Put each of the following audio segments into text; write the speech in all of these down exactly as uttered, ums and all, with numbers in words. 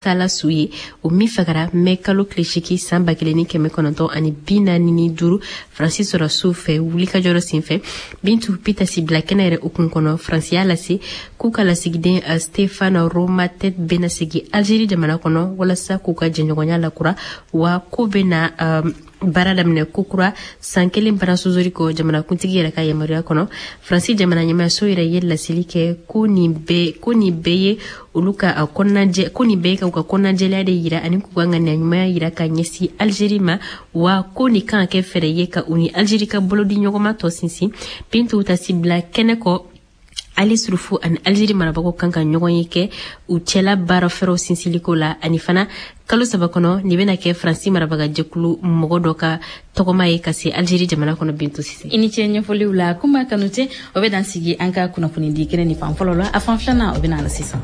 Sala Souye o min fagara mekalo kleshiki samba keleni keme kononto ani binani ni duru Francis Rassou fe wulika joro sinfe Bintu Pita si blakena ere ukun kono Francia lasi kuka la sigiden a Stefano Roma tet benasigi Algérie jamana kono wala sa kuka jenyogonya la kura wa kubena um, barada mne kukura sankeli mpana suzuri ko jamana kuntigi yera ka yamaria kono Francis jamana nyama so ira yella silike kuni be kuni beye uluka akonaje kuni beka uka konaje lade yira ani kuganga na nyuma yira ka nyesi Algérie ma wa kuni kan ke fere yeka uni Algérie ka bolodi nyogoma to sinsi Bintu utasibla keneko Ali Surufu an Algérie marabako kanka nyogon yeke u cela bara fero sinsiliko la anifana kalo sabakono ni bena ke Francis marabaga jekulu mogodo ka togoma ye kasi Algérie jamana kono Bintu Sise ini chenye foli ula kuma kanute obe dansigi anka kuna kuni dikene ni fanfolo la afanflana obe na sisa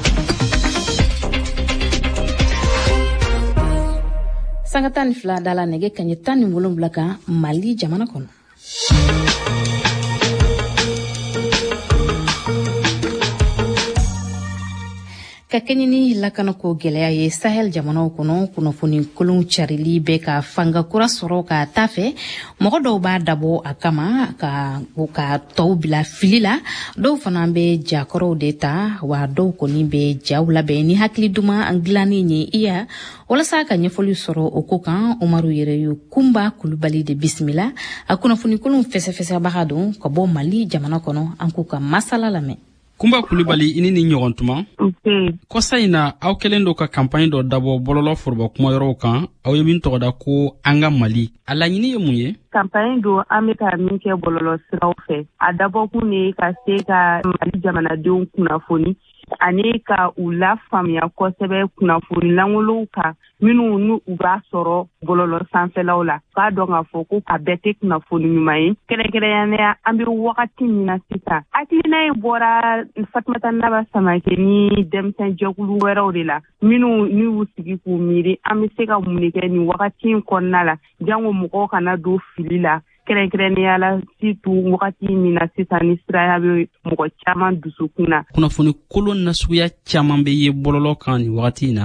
sangatan fla dala nege kanye tani wolum blaka Mali jamana kono ka kenyini lakana ko gɛlɛya ye Sahel jamanaw kɔnɔ kunnafoni kolon carili bɛ ka fanga kura sɔrɔ ka tafe mɔgɔ dɔw b'a dabɔ a kama ka ka tɔw bila fili la dɔw fana bɛ jakɔrɔw de ta wa dɔw kɔni bɛ jaw labɛn ni hakili duman dilanni ye iya walasa ka ɲɛfɔli sɔrɔ o ko kan Umaru Yereyu Kumba Kulubali de bisimila a kunnafoni kolon fɛsɛfɛsɛbaga don ka bɔ Mali jamana kɔnɔ an k'u ka masala lamɛn. Kumba Kulubali ini ni ɲɔgɔn tuma okay. Kosa in na aw kelen do ka campagne dɔ dabɔ bɔlɔlɔ foroba kuma yɔrɔw kan aw ye min tɔgɔda ko an ka Mali a laɲini ye mun ye campagne do an bɛ ka min kɛ bɔlɔlɔ siraw fɛ a dabɔkun ne ka se ka Mali jamanadenw kunnafoni ani ka u la faamuya kosɛbɛ kunnafoni langolow kan minnu nu u b'a sɔrɔ bɔlɔlɔ sanfɛlaw la k'a dɔn k'a fɔ ko a bɛɛ tɛ kunnafoni ɲuman ye kɛrɛnkɛrɛnnenya an bɛ wagati min na sisan hakilina ye bɔra Fatumata Naba Samake ni denmisɛn jɛkulu wɛrɛw de la minnu ni y'u sigi k'u miiri an bɛ se ka mun de kɛ nin wagati in kɔnɔna la jango mɔgɔw kana don fili la kɛrɛnkɛrɛnnenya la surtout wagati min na sisan ni siraya bɛ mɔgɔ caman dusukun na kunnafoni kolon nasuguya caman bɛ ye bɔlɔlɔ kan nin wagati in na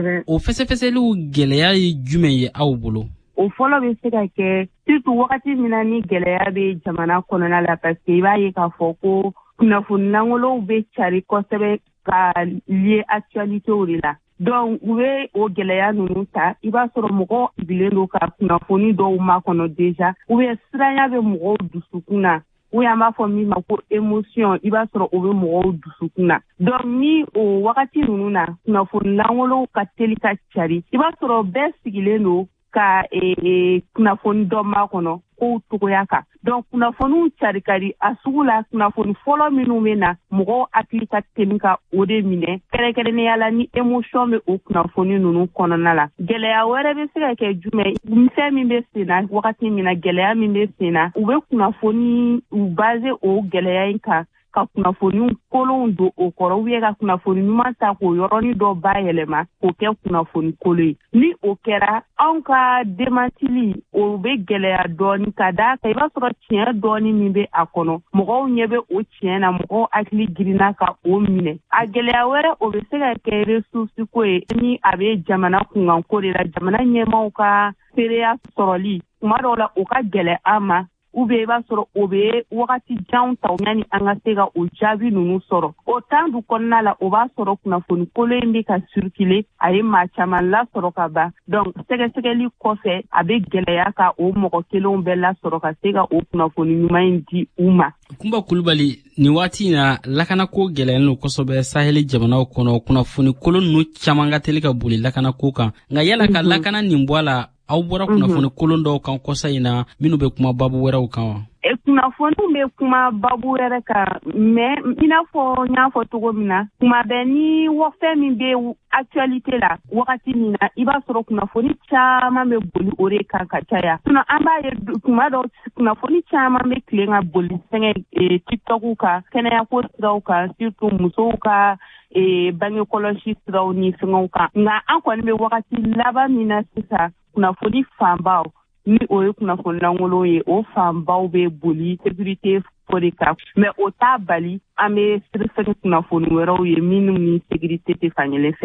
o fɛsɛfɛsɛliw gɛlɛya ye jumɛn ye aw bolo o fɔlɔ bɛ se ka kɛ surtout wagati min na ni gɛlɛya bɛ jamana kɔnɔna la parce que i b'a ye k'a fɔ ko kunnafoni langolow bɛ cari kosɛbɛ ka lié actualitéw de la donc u bɛ o gɛlɛya ninnu ta i b'a sɔrɔ mɔgɔw bilen don ka kunnafoni dɔw makɔnɔ déjà ou bien siranya bɛ mɔgɔw dusukun na ou bien an b'a fɔ min ma ko émotion i b'a sɔrɔ o bɛ mɔgɔw dusukun na donc ni o wagati ninnu na kunnafoni langolow ka teli ka cari i b'a sɔrɔ bɛɛ sigilen don ka e kunnafoni dɔ makɔnɔ kow togoya kan donc kunnafoniw cari ka di a sugu la kunnafoni fɔlɔ minnu bɛ na mɔgɔw hakili ka teli ka o de minɛ kɛrɛnkɛrɛnnenya la ni émotion bɛ o kunnafoni ninnu kɔnɔna la gɛlɛya wɛrɛ bɛ se ka kɛ jumɛn fɛn min bɛ sen na wagati min na gɛlɛya min bɛ sen na u bɛ kunnafoni u base o gɛlɛya in kan ka kunnafoni kolonw don o kɔrɔ ou bien ka kunnafoni ɲuman ta k'o yɔrɔnin dɔ bayɛlɛma k'o kɛ kunnafoni kolon ye ni o kɛra anw ka demantili o bɛ gɛlɛya dɔɔni ka d'a kan i b'a sɔrɔ tiɲɛ dɔɔni min bɛ a kɔnɔ mɔgɔw ɲɛ bɛ o tiɲɛ na mɔgɔw hakili girinna ka o minɛ a gɛlɛya wɛrɛ o bɛ se ka kɛ ressource ko ye ni a bɛ jamana kunkanko de la jamana ɲɛmaaw ka seereya sɔrɔli tuma dɔw la o ka gɛlɛ an ma ou bien i b'a sɔrɔ o bɛ wagati jan ta yani an ka se ka o jaabi ninnu sɔrɔ o temps du kɔnɔna la o b'a sɔrɔ kunnafoni kolon in bɛ ka circuler a ye maa caman lasɔrɔ ka ban donc sɛgɛsɛgɛli kɔfɛ a bɛ gɛlɛya ka o mɔgɔ kelenw bɛɛ lasɔrɔ ka se ka o kunnafoni ɲuman in di u ma. Kumba Kulubali nin waati in na lakanako gɛlɛyalen don kosɛbɛ Sahel jamanaw kɔnɔ kunnafoni kolon ninnu caman ka teli ka boli lakanako kan nka yala ka lakana nin bɔ a la aw bɔra kunnafoni kolon dɔw kan kɔsa in na minnu bɛ kuma babu wɛrɛw kan wa? Kunnafoniw bɛ kuma babu wɛrɛ kan mais i n'a fɔ n y'a fɔ cogo min na kuma bɛ ni fɛn min bɛ actualité la wagati min na i b'a sɔrɔ kunnafoni caman bɛ boli o de kan ka caya sinon an b'a ye kuma dɔw kunnafoni caman bɛ tilen ka boli fɛngɛ tiktoku kan kɛnɛyako siraw kan surtout musow ka bange kɔlɔsi siraw ni fɛngɛw kan nka an kɔni bɛ wagati laban min na sisan kunnafoni fanbaw ni o ye kunnafoni langolo ye o fanbaw bɛ boli sécurité fo de kan mais o t'a bali an bɛ sirifɛn kunnafoni wɛrɛw ye minnu ni sécurité tɛ fankelen fɛ.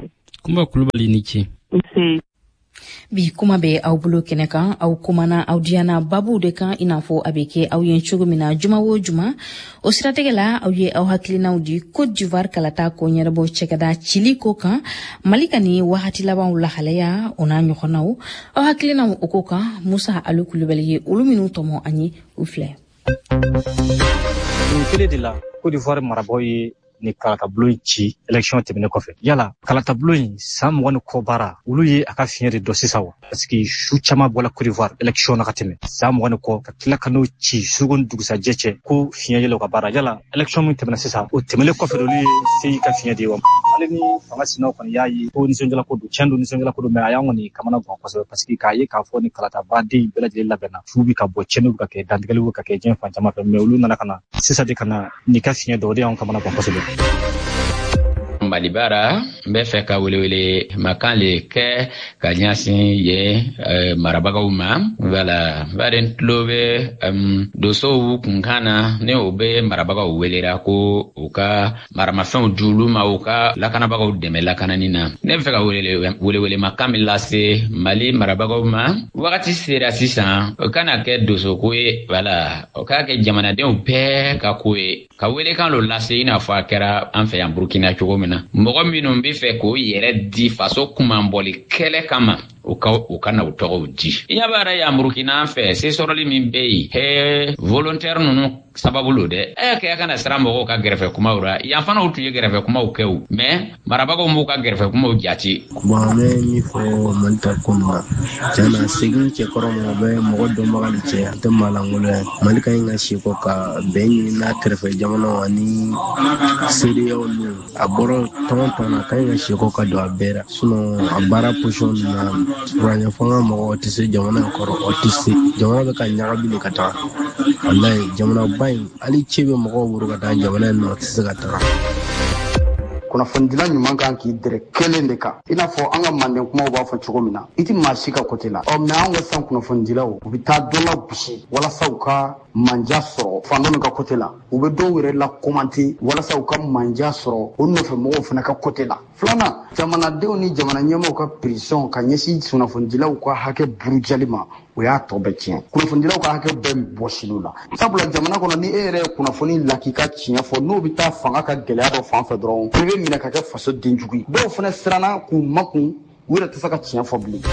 Kumba Kulubali ni ce. Bi kuma be aw bolo kene kan aw kumana aw diana babu de kan inafo abeke aw yen chugo mina juma wo juma o strategela aw ye aw haklina di Côte d'Ivoire kalata ko nyerbo chekada chili ko kan malika ni wahati laban la halaya ona nyokonaw aw haklina o ko kan Musa Alu Kulubali uluminu tomo ani ufle kele de la Côte d'Ivoire maraboy ni kalata blue ci election tebene kofe yala kalata blue sam woni ko bara ulu ye aka fiere do sisawo parce que shu chama bola Côte d'Ivoire election na kateme sam woni ko ka kila kanu ci sugon dugusa jeche ko fiere lo ka bara yala election mun tebena sisa o temele kofe do li sey ka fiere de wam aleni fanga sino kon yayi ko ni sonjala ko do chendo ni sonjala ko do me ayango ni kamana bon parce que ka ye ka fo ni kalata badi bela de la bena fubi ka bo chendo ka ke dandigelu ka ke jen fan chama me ulu na kana sisa de kana ni ka fiere do de on kamana bon parce Malibara mbe fe ka welewele makan le ke ka nyasin ye uh, marabaga uma wala varen tlobe um, doso wu kunkana ne obe marabaga welera ko uka maramafen dulu ma uka lakana baga deme lakana nina ne fe ka welele welewele makan lase mali marabaga uma wakati sera sisan kana ke doso ko wala uka ke jamana de pe ka ko ka wele kan lo lase ina fa kera an fe yan Burkina chogomina mɔgɔ minnu bɛ fɛ k'o yɛrɛ di faso kumanbɔli kɛlɛ kama o ka o ka na o tɔgɔw di i ɲɛ b'a ya Burkina fɛ se sɔrɔli min bɛ yen he volontaire ninnu sababu lo dɛ ɛ kɛ kana sira mɔgɔw ka gɛrɛfɛ kumaw la yan fana u tun ye gɛrɛfɛ kumaw kɛ o mais marabagaw m'u ka gɛrɛfɛ kumaw jate bon an bɛ min fɔ Malita ko na tiɲɛna segin cɛkɔrɔ ma bɛ mɔgɔ dɔnbaga de cɛ an tɛ malangolo ye Mali ka ɲi ka seko ka bɛn ɲini n'a kɛrɛfɛ jamanaw ani seereyaw ni a bɔra tɔn tɔn na ka ɲi ka seko ka don a bɛɛ la sinon a baara position na kuranya fanga mɔgɔ tɛ se jamana in kɔrɔ o tɛ se jamana bɛ ka ɲagabi de ka taga wallahi jamana ba in hali ce bɛ mɔgɔw bolo ka taa jamana in na o tɛ se ka taga kunnafonidila ɲuman kan k'i dɛrɛ kelen de kan i n'a fɔ an ka manden kumaw b'a fɔ cogo min na i tɛ maa si ka kote la ɔ mɛ an ka san kunnafonidilaw u bɛ taa dɔ la gosi walasa u ka manja sɔrɔ fan dɔ min ka kote la u bɛ dɔw yɛrɛ la komante walasa u ka manja sɔrɔ o nɔfɛ mɔgɔw fana ka kote la filanan jamanadenw ni jamana ɲɛmaaw ka pression ka ɲɛsin kunnafonidilaw ka hakɛ burujali ma o y'a tɔ bɛɛ tiɲɛ kunnafonidilaw ka hakɛ bɛɛ bɔsiliw la sabula jamana kɔnɔ ni e yɛrɛ ye kunnafoni lak'i ka tiɲɛ fɔ n'o bɛ taa fanga ka gɛlɛya dɔ fan fɛ dɔrɔn i bɛ minɛ ka kɛ faso denjugu ye dɔw fana siranna k'u makun u yɛrɛ tɛ se ka tiɲɛ fɔ bilen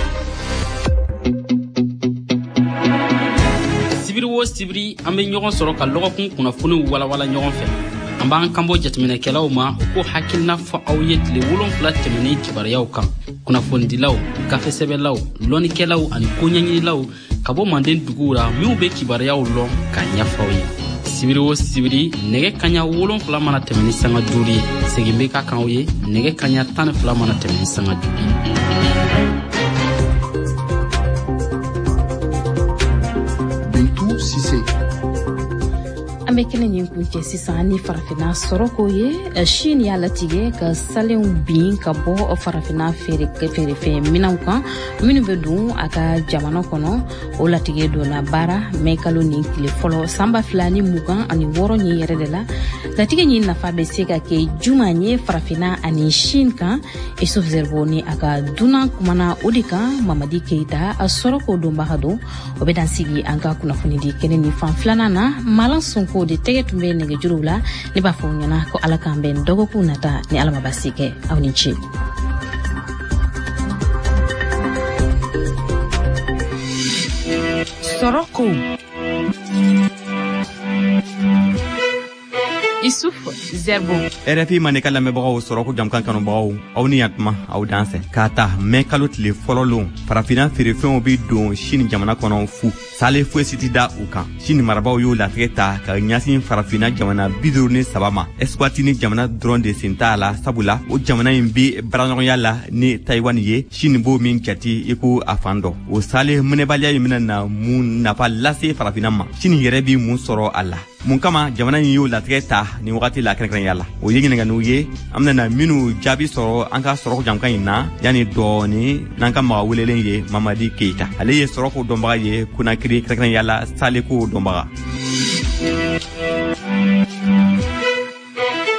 sibiri wo sibiri an bɛ ɲɔgɔn sɔrɔ ka lɔgɔkun kunnafoni walawala ɲɔgɔn fɛ an b'an kanbɔ jateminɛkɛlaw ma u ko hakilina fɔ aw ye tile wolonfila tɛmɛnen kibaruyaw kan kunnafonidilaw gafesɛbɛlaw lɔnnikɛlaw ani koɲɛɲinilaw ka bɔ manden duguw la minw bɛ kibaruyaw lɔn ka ɲɛfɔw ye sibiri wo sibiri nɛgɛ kaɲa wolonfila mana tɛmɛ ni sanga duuru ye segin bɛ ka kan aw ye nɛgɛ kaɲa tan ni fila mana tɛmɛ ni sanga duuru ye Bintu Sise an bɛ kelen ɲin kun cɛ sisan ni farafina sɔrɔ ko ye Chine y'a latigɛ ka salenw bin ka bɔ farafina feerefɛn minɛnw kan minnu bɛ don a ka jamana kɔnɔ o latigɛ donna baara mɛ kalo ni tile fɔlɔ san ba fila ni mugan ani wɔɔrɔ ɲin yɛrɛ de la latigɛ ɲin nafa bɛ se ka kɛ juman ye farafina ani Chine kan Isuf Zerbo ni a ka dunan kumana o de kan Mamadi Keita a sɔrɔ ko donbaga don o bɛ dan sigi an ka kunnafoni di kɛnɛ ni fan filanan na Malan Sonko de tɛgɛ tun bɛ nɛgɛjuruw la ne b'a fɔ u ɲɛna ko ala k'an bɛn dɔgɔkun nata ni ala ma basi kɛ aw ni ce sɔrɔ ko Isuf Zerbo R F I ma ne ka lamɛnbagaw sɔrɔ ko jamkan kanubagaw aw ni yatuma aw dansɛ k'a ta mɛ kalo tile fɔlɔ lon farafina feerefɛnw bi don Chine jamana kɔnɔ fu sale foyi si tɛ da u kan Chine marabaw y'o latigɛ ta ka ɲɛsin farafina jamana bi duuru ni saba ma eswati ni jamana dɔrɔn de sen t'a la sabula o jamana in bi baaraɲɔgɔnya la ni Taiwan ye Chine b'o min jate i ko a fan dɔ o sale minɛbaliya in bɛna na mun nafa lase farafina ma Chine yɛrɛ bi mun sɔrɔ a la mun kama jamana in y'o latigɛ ta ni wagati la kɛrɛnkɛrɛnya la o ye ɲininkaliw ye an bɛna minnu jaabi sɔrɔ an ka sɔrɔko jamkan in na yanni dɔɔni n'an ka maga welelen ye Mamadi Keita ale ye sɔrɔko dɔnbaga ye Konakiri kɛrɛnkɛrɛnya la saleko dɔnbaga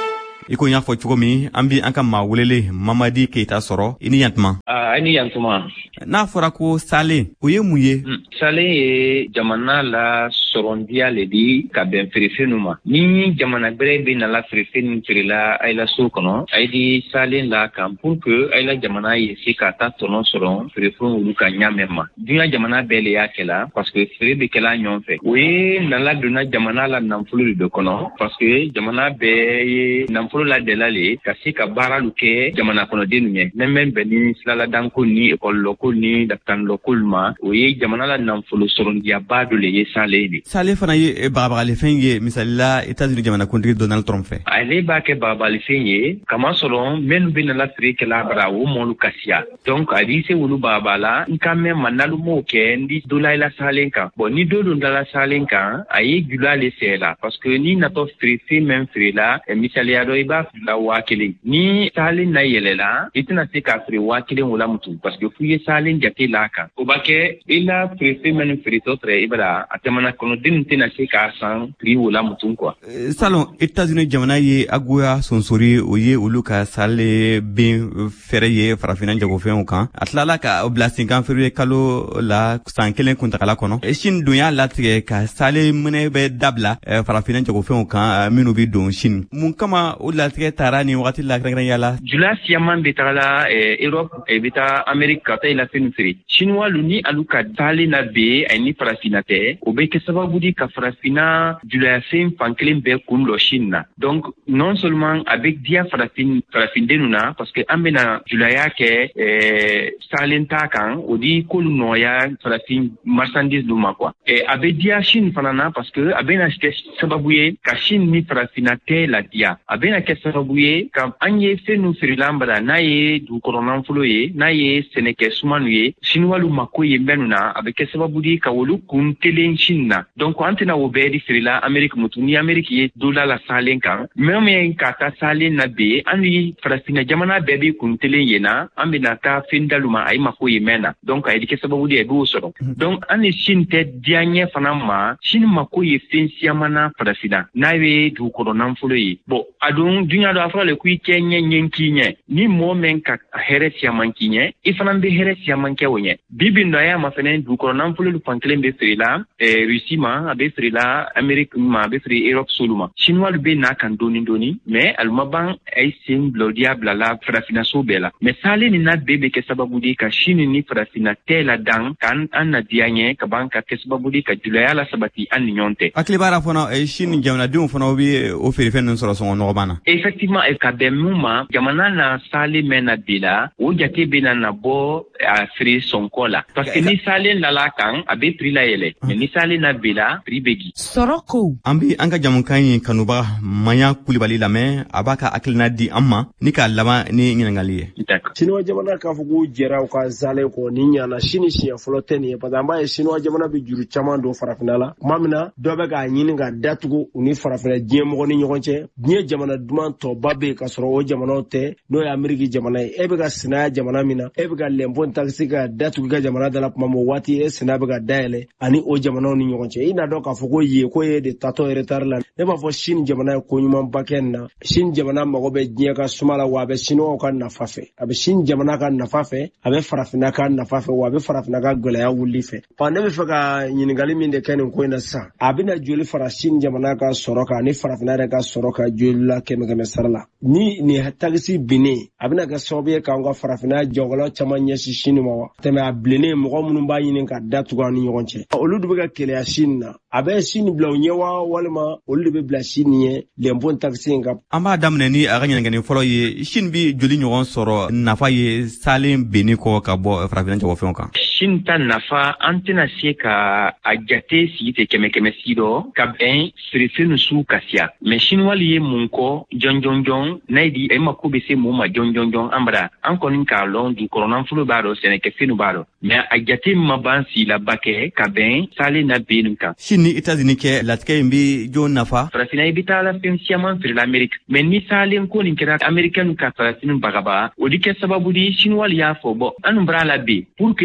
iko nya fo cogo min an bi an ka maa welele Mamadi Keita sɔrɔ i ni yantuma. Ah, i ni yantuma. N'a fɔra ko Salen o ye mun ye? Salen ye jamana la sɔrɔndiya le di ka bɛn feerefɛnw ma. Ni jamana bɛrɛ bɛ na la feerefɛn feerela ay la so kɔnɔ, ay di Salen la kan pour que ay la jamana ye se ka taa tɔnɔ sɔrɔ feerefɛnw olu ka ɲamɛ ma. Dunya jamana bɛɛ le y'a kɛla parce que feere bɛ kɛla ɲɔgɔn fɛ. O ye nala donna jamana la nafolo de kɔnɔ parce que jamana bɛɛ ye nafolo la dɛla le ka se ka baara lu kɛ jamana kɔnɔden ɲɛ. Même bɛn ni silaladanko ni ekɔlɔko ni dakanlɔko ma, o ye jamana la nafolo sɔrɔndiyaba dɔ le ye Salen de. Salen fana ye bagabagalifɛn ye misali la États-Unis jamana kuntigi Donald Trump fɛ. Ale b'a kɛ bagabagalifɛn ye kama sɔrɔ minnu bɛ na la feere kɛla bara o mɔlu kasiya. Donc a di se wolu bagabala n ka mɛn ma nalu m'o kɛ n di dola la Salen kan. Bon ni do don dala Salen kan a ye jula le sɛ la parce que ni natɔ feerefɛn min feere la misaliya dɔ i b'a fila waa kelen. Ni Salen na yɛlɛ la i tɛna se k'a feere waa kelen wala mutu parce que f'u ye Salen jate la kan. O b'a kɛ i la feerefɛn minnu feeretɔ tɛ i b'a a jamana kɔnɔdenw tɛna se k'a san prix wala mutu quoi. Salon États-Unis jamana ye agoya sonsori o ye olu ka Salen ben fɛrɛ ye farafina jagofɛnw kan. A tilala ka bila senkan feere kalo la san kelen kuntagala kɔnɔ. Sini don y'a latigɛ ka Salen minɛ bɛ dabila farafina jagofɛnw kan minnu bɛ don Sini. Mun kama o latigɛ taara ni wagati la kɛrɛnkɛrɛnya la? Jula siyaman bɛ taga la Europe bɛ taa Amérique ka taa i la fɛn feere. Chinois lu ni alu ka Salen na be ay ni farafina tɛ o bɛ kɛ sababu di ka farafina julayafɛn fankelen bɛɛ kun lɔ Chine na. Donc non seulement a bɛ diya farafin farafindenu na parce que an bɛna julaya kɛ eh, Salen ta kan o di kolu nɔgɔya farafin marchandise lu ma quoi. Eh, a bɛ diya Chine fana na parce que a bɛna kɛ sababu ye ka Chine ni farafina tɛ la diya. A bɛna kɛ sababu ye ka an ye fɛn nu feerela an bara n'a ye dugukɔnɔ nafolo ye n'a ye sɛnɛkɛ sumanu ye Chinois lu mako ye minnu na a bɛ kɛ sababu di ka olu kun telen Chine na. Donc an tɛna o bɛɛ di feerela Amérique mutu ni Amérique ye dola la Salen kan même min ka taa Salen na be an ni farafina jamana bɛɛ bi kun telen ye na an bɛna taa fɛn dalu ma a ye mako ye mɛn na. Donc a ye kɛ sababu di a b'o sɔrɔ. Donc an ni Chine tɛ diya ɲɛ fana ma Chine mako ye fɛn siyaman na farafina n'a ye dugukɔnɔ nafolo ye. Bon a don dunya dɔ a fɔra le ko i kɛ ɲɛ ɲɛ k'i ɲɛ ni mɔgɔ min ka hɛrɛ siyaman k'i ɲɛ i fana bɛ hɛrɛ siyaman kɛ o ɲɛ. Bibi dɔ a y'a ma fɛnɛ dugukɔnɔ nafolo fan kelen bɛ feere la eh, Russie ma a bɛ feere la Amérique ma a bɛ feere Europe solu ma. Chinois bɛ n'a kan dɔɔni dɔɔni mais aluma ban a ye sen bila o diya bila la farafina so bɛɛ la. Mais Salen ni n'a bɛɛ bɛ kɛ sababu di ka Chine ni farafina tɛ la dan kan an na diya ɲɛ ka ban ka kɛ sababu di ka julaya la sabati an ni ɲɔgɔn tɛ. Hakili b'a la fana Chine jamanadenw fana bɛ o feerefɛn ninnu sɔrɔ sɔngɔ nɔgɔman na. Effectivement ka bɛn mun ma jamana na Salen mɛn na bi la o jate bɛ na na bɔ a feere sɔnkɔ la parce que ni Salen lala kan a bɛ prix la yɛlɛ mais ni Salen na bi la prix bɛ gi. Sɔrɔ ko. An bɛ an ka jamukan ye kanubaga Maya Kulibali lamɛn a b'a ka hakilina di an ma ni k'a laban ni ɲininkali ye. Chinois jamana k'a fɔ k'u jɛra u ka Salen kɔ ni ɲana Chine siɲɛ fɔlɔ tɛ nin ye parce que an b'a ye Chinois jamana bɛ juru caman don farafina la tuma min na dɔ bɛ k'a ɲini ka datugu u ni farafina diɲɛ mɔgɔ ni ɲɔgɔn cɛ diɲɛ jamana duman tɔba bɛ yen ka sɔrɔ o jamanaw tɛ n'o ye Amérique jamana ye e bɛ ka sinaya jamana min na e bɛ ka lɛnpɔn taxi ka datugu ka jamana da la tuma min waati e sinaya bɛ ka dayɛlɛ ani o jamanaw ni ɲɔgɔn cɛ i n'a dɔn k'a fɔ ko ye ko ye de tatɔ retard la ne b'a fɔ Chine jamana ye ko ɲumanba kɛ nin na Chine jamana mago bɛ diɲɛ ka suma la wa a bɛ Chinois ka nafa fɛ a bɛ Chine jamana ka nafa fɛ a bɛ farafina ka nafa fɛ wa a bɛ farafina ka gɛlɛya wuli fɛ ɔ ne bɛ fɛ ka ɲininkali min de kɛ nin ko in na sisan a bɛna joli fara Chine jamana ka sɔrɔ kan ani farafina yɛrɛ ka sɔrɔ ka joli la kɛmɛ kɛmɛ sara la ni nin taxi binnen a bɛna kɛ sababu ye k'an ka farafina jagɔla caman ɲɛsin Chine ma wa tɛmɛ a bilennen mɔgɔ minnu b'a ɲini ka datugu an ni ɲɔgɔn cɛ olu de bɛ ka kɛlɛya Chine na a bɛ Chine bila u ɲɛ wa walima olu de bɛ bila Chine ɲɛ lɛnpɔn taxi in kan. An b'a daminɛ ni a ka ɲininkali fɔlɔ ye Chine bɛ joli ɲɔgɔn sɔrɔ nafa ye Salen benni kɔ ka bɔ farafina jagofɛnw kan. Chine ta nafa an tɛna se ka a jate sigi tɛ kɛmɛ kɛmɛ si dɔ ka bɛn feerefɛn su kasiya mais Chinois ye mun kɔ jɔn jɔn jɔn n'a di e mako bɛ se mun ma jɔn jɔn jɔn an bara an kɔni k'a lɔn dugukɔnɔ nafolo b'a dɔn sɛnɛkɛfɛnw b'a dɔn mais a jate ma ban si la ba kɛ ka bɛn Salen na benni kan. Chine ni États-Unis kɛ latigɛ in bɛ jɔn nafa. Farafina i bɛ taa la fɛn siyaman feere la Amérique mais ni Salen ko nin kɛra Américain ka farafin bagaba o di kɛ sababu di Chinois y'a fɔ bɔn an bara la bi pour que farafin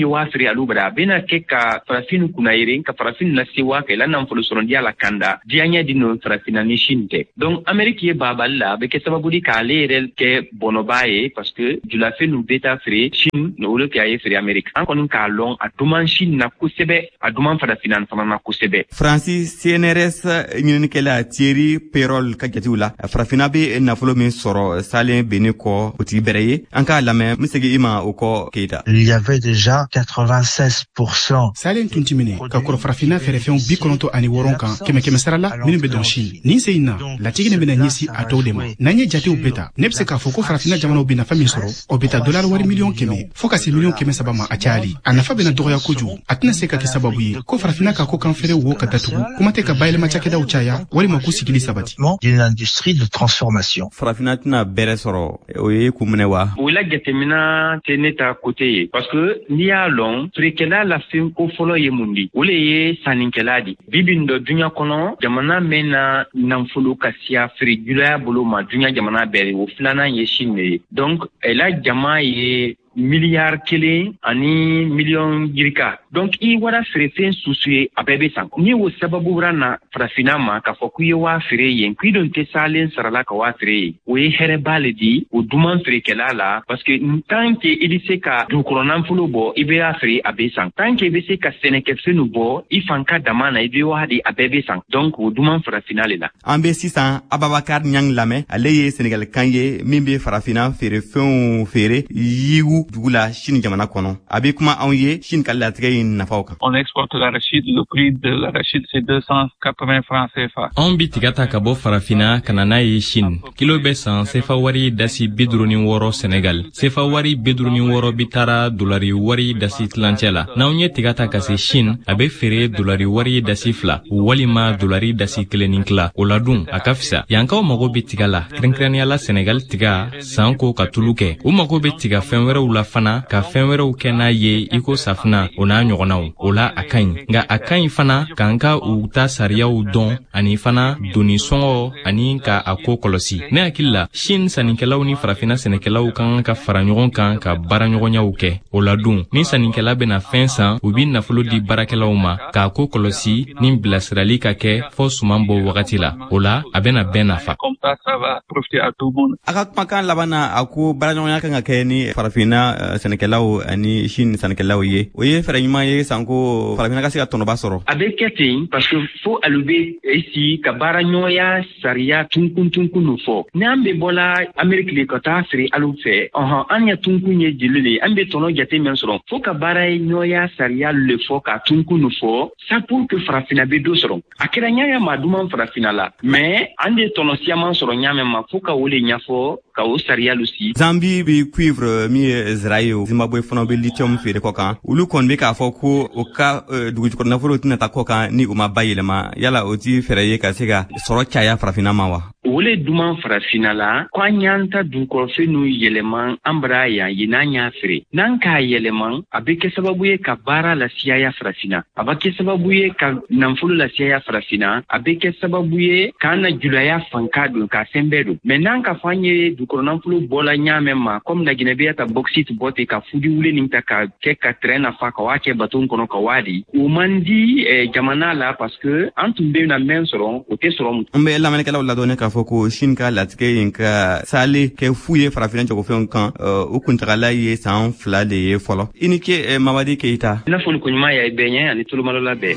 ye wa fere alu bara bena ke ka farafinu kuna yere ka farafinu na siwa ke la nan fulu soron dia la kanda dianya dino farafina ni shinte donc Amerique ye baballa be ke sababu di ka le ke bonobaye parce que du la fait nous beta fere Chine no le ke aye fere Amerique an konin ka long a duman Chine na kusebe a duman farafina fana na kusebe Francis C N R S ñini ke la Thierry Perol ka jatiwla farafina be na folo min soro salen beniko oti bereye an ka lame misegi ima uko keita il y avait déjà quatre-vingt-seize pour cent salen tuntimine ka koro farafina fere fen bi kononto ani woronka keme keme sarala minu be don Chine ni seina la tigine be na nyisi atodema nanye jati ubeta nepse ka foko farafina jamano be na fami soro obeta dollar wari million keme foka se million keme sabama achali anafa be na doya kuju atna seka ke sababu ye ko farafina ka ko kan fere wo ka datugu kuma te ka baile machake da uchaya wari makusi kili sabati d'une industrie de transformation farafina tna bere soro oye kumune wa wila getemina teneta kote parce que ni ya long frikela la fin ko folo ye mundi wole ye saninkeladi bibindo dunya kono jamana mena namfulu kasia frigula bolo ma dunya jamana bere wo flana ye Chine donc ela jama ye milliard kelen ani million jirika donc i wara fere fen susuye abebe san ni wo sababu rana farafina ma ka foku ye wa fere yen kuidon te salen sarala ka wa fere o ye here baledi o duman fere kelala parce que tant que il se ka du koronan fulo bo ibe a fere abe san tant que be se ka seneke fenu bo i fanka damana ibe wa di abebe san donc o duman farafina le la ambe sisan Ababakar Nyang Lame aleye Senegal kanye mimbe farafina fere fen fere yiwu dugula Chine jamana kono abi kuma anye Chine kala tigay nafauka on exporte l'arachide le prix de l'arachide c'est deux cent quatre-vingts francs C F A on bi tigata kabo farafina kanana ye Chine kilo be san C F A wari dasi bidroni woro Senegal C F A wari bidroni woro bitara dolari wari dasi tlancela na onye tigata kasi Chine abe fere dolari wari dasi fla walima dolari dasi kleninkla oladun akafisa yanka mago bitigala krenkreniala Senegal tiga sanko katuluke o mago bitiga fenwere la fana ka fenwerew kena ye iko safna ona nyogonaw ola akany nga akany fana kanka u ta sariyaw don ani fana doni songo ani ka akokolosi ne akilla Chine saninkelaw ni farafina senekelaw kan ka faranyogon kan ka baranyogonyaw ke ola dun ni saninkela bena fensa ubi nafulo di barakelaw ma ka akokolosi ni bilasirali ka ke fo sumambo wakati la ola abena bena fa comme ça ça va profiter à tout le monde akak makan labana aku baranyogonya kan ke ni farafina Uh, Senekelaw ani Chine Senekelaw ye oye faranyuma ye sanko farafina kasi atono basoro avec ketin parce que faut alube ici kabara nyoya saria tunkun tunkun no fo nambe bola Amerique le kota fri alu fe aha anya tunkun ye dilele ambe tono jate men soron faut kabara nyoya saria le fo ka tunkun no fo ça pour que farafina be do soron akira nyaya maduma farafina la mais ande tono siaman soron nyame ma faut ka wole nyafo ka o saria lusi Zambie bi cuivre mi Israel Zimbabwe fono be lithium fere kokan ulu kon be ka foko o ka dugu ko na foro tinata kokan ni o ma bayile ma yala o ti fere ye ka sega soro chaya farafina mawa wole duman farafina la kwa nyanta dun ko fenu yeleman ambra ya yinanya fere nan ka yeleman abeke sababu ye ka bara la siya farafina abake sababu ye ka namfulu la siya farafina abeke sababu ye kana julaya fankadu ka sembedu menan ka fanye du ko namfulu bola nyame ma comme na ginebe ta bauxite bote ka fudi wule ninta ka ke ka trena fa ka wake baton kono ka wadi o mandi eh, jamana la parce que antumbe na men soron o te soron mbe la maneka la donne ka foko Chine ka latike inka sale ke fuye farafina ko fen kan o kuntala ye san fla de ye folo inike eh, Mamadi Keita na fulu kunyuma ya benye ani tulu malola be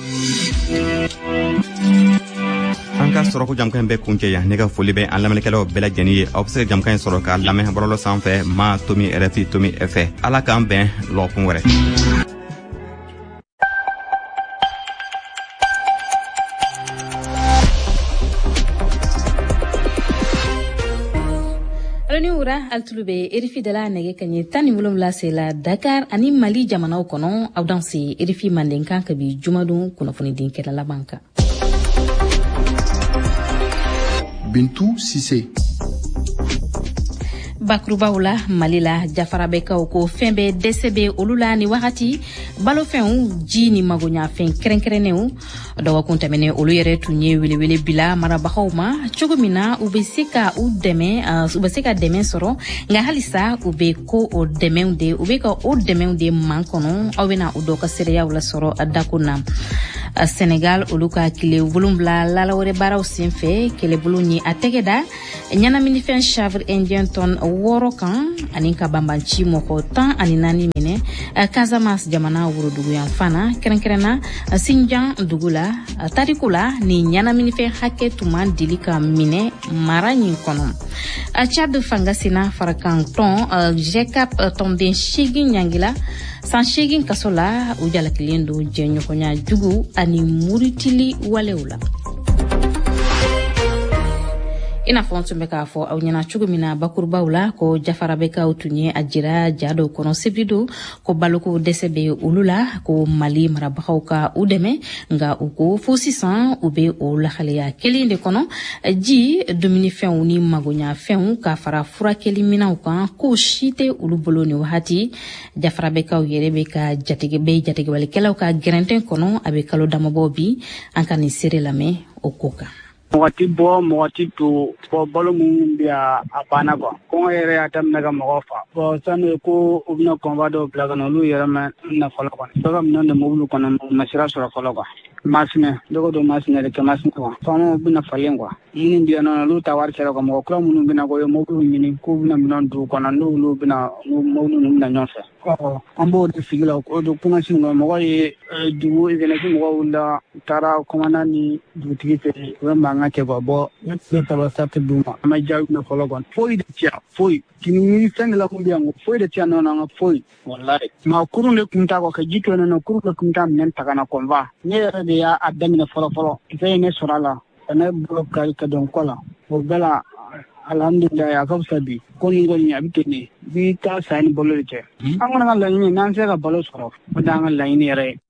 anka soro ko jamkan be kunke ya ne ka foli be an lamelekelo bela jeni ye obse jamkan soro ka lame borolo sanfe ma tomi rfi tomi efe ala kan ben lo kunwere Ura altulube erifi de la nege kanye tani mulum la se la Dakar ani Mali jamana kono aw dansi erifi mandenkan kabi jumadun kuna funi dinkela la banka Bintou Sissé bakurubaw la Mali la jafarabekaw ko fɛn bɛ dɛsɛ bɛ olu la ni wagati balofɛnw ji ni magoɲafɛn kɛrɛnkɛrɛnnenw dɔgɔkun tɛmɛnen olu yɛrɛ tun ye welewele bila marabagaw ma cogo min na u bɛ se ka u dɛmɛ u bɛ se ka dɛmɛ sɔrɔ nka halisa u bɛ ko o dɛmɛw de u bɛ ka o dɛmɛw de man kɔnɔ aw bɛna u dɔ ka seereyaw lasɔrɔ dako na Senegal olu ka kile wolonwula lalawɛrɛ baaraw senfɛ kɛlɛbolo ye a tɛgɛ da ɲɛnaminifɛn chanvre indien tonne wɔɔrɔ kan ani ka banbanci mɔgɔ tan ani naani minɛ Casamance jamana worodugu yan fana kɛrɛnkɛrɛnna Sinjan dugu la tariku la ni ɲɛnaminifɛn hakɛ tuma dili ka minɛ mara ɲin kɔnɔ Tchad fangasina farakan tɔn G C A P tɔnden seegin ɲangila san seegin kaso la u jalakilen do jɛɲɔgɔnya jugu ani muritili walew la ina fɔ tun bɛ k'a fɔ aw ɲɛna cogo min na bakurubaw la ko jafarabekaw tun ye a jira ja dɔw kɔnɔ sebido ko baloko dɛsɛ bɛ olu la ko Mali marabagaw ka u dɛmɛ nka u ko fo sisan u bɛ o lahaleya kelen de kɔnɔ ji dumunifɛnw ni magoɲafɛnw ka fara furakɛli minɛnw kan k'o si tɛ olu bolo ni wagati jafarabekaw yɛrɛ bɛ ka jatigi bɛ jatigiwalikɛlaw ka gɛrɛntɛn kɔnɔ a bɛ kalo damabɔ bi an ka nin seere lamɛn o ko kan mɔgɔ ti bɔ mɔgɔ ti to fɔ balo minnu bɛ a banna kuwa kɔngɔ yɛrɛ y'a daminɛ ka mɔgɔw fa bɔn sani ko u bɛna kɔnba dɔw bila ka na olu yɛrɛ ma na fɔlɔ kɔni bɛɛ ka minɛn de mobili kɔnɔ ma sira sɔrɔ fɔlɔ kuwa masinɛ dɔgɔ dɔ masinɛ de kɛ masinɛ kuwa faamaw bɛna falen kuwa minnu bɛ yan nɔ olu ta wari sera ka mɔgɔ kura minnu bɛna ko ye mobili ɲini k'u bɛna minɛn dugu kɔnɔ n'olu bɛna mobili ninnu bɛna ɲɔgɔn fɛ an b'o de sigi la o don kuma sin kɔnɔ mɔgɔ ye dugu événement mɔgɔw wulila u taara kɔmanda ni dugutigi fɛ u bɛ mankan kɛ ka bɔ ne tɛ taba sati d'u ma an ma jaabi na fɔlɔ kɔni foyi de tiɲɛ foyi kini ɲini fɛn de la kun bɛ yan foyi de tiɲɛ nɔ an ka foyi walayi nka kurun de kun t'a kɔ ka ji to yen nɔ kurun de kun t'a minɛn ta ka na kɔnfa ne yɛrɛ de y'a daminɛ fɔlɔ fɔlɔ kisɛ ye ne sɔrɔ a la ka ne bolo kari ka dɔn kɔ la o bɛɛ la alhamdulilayi a ka fisa bi ko nin kɔni a bɛ ten de bi taa sa ni balo de cɛ an kɔni ka laɲini n'an sera ka balo sɔrɔ o de y'an ka laɲini yɛrɛ ye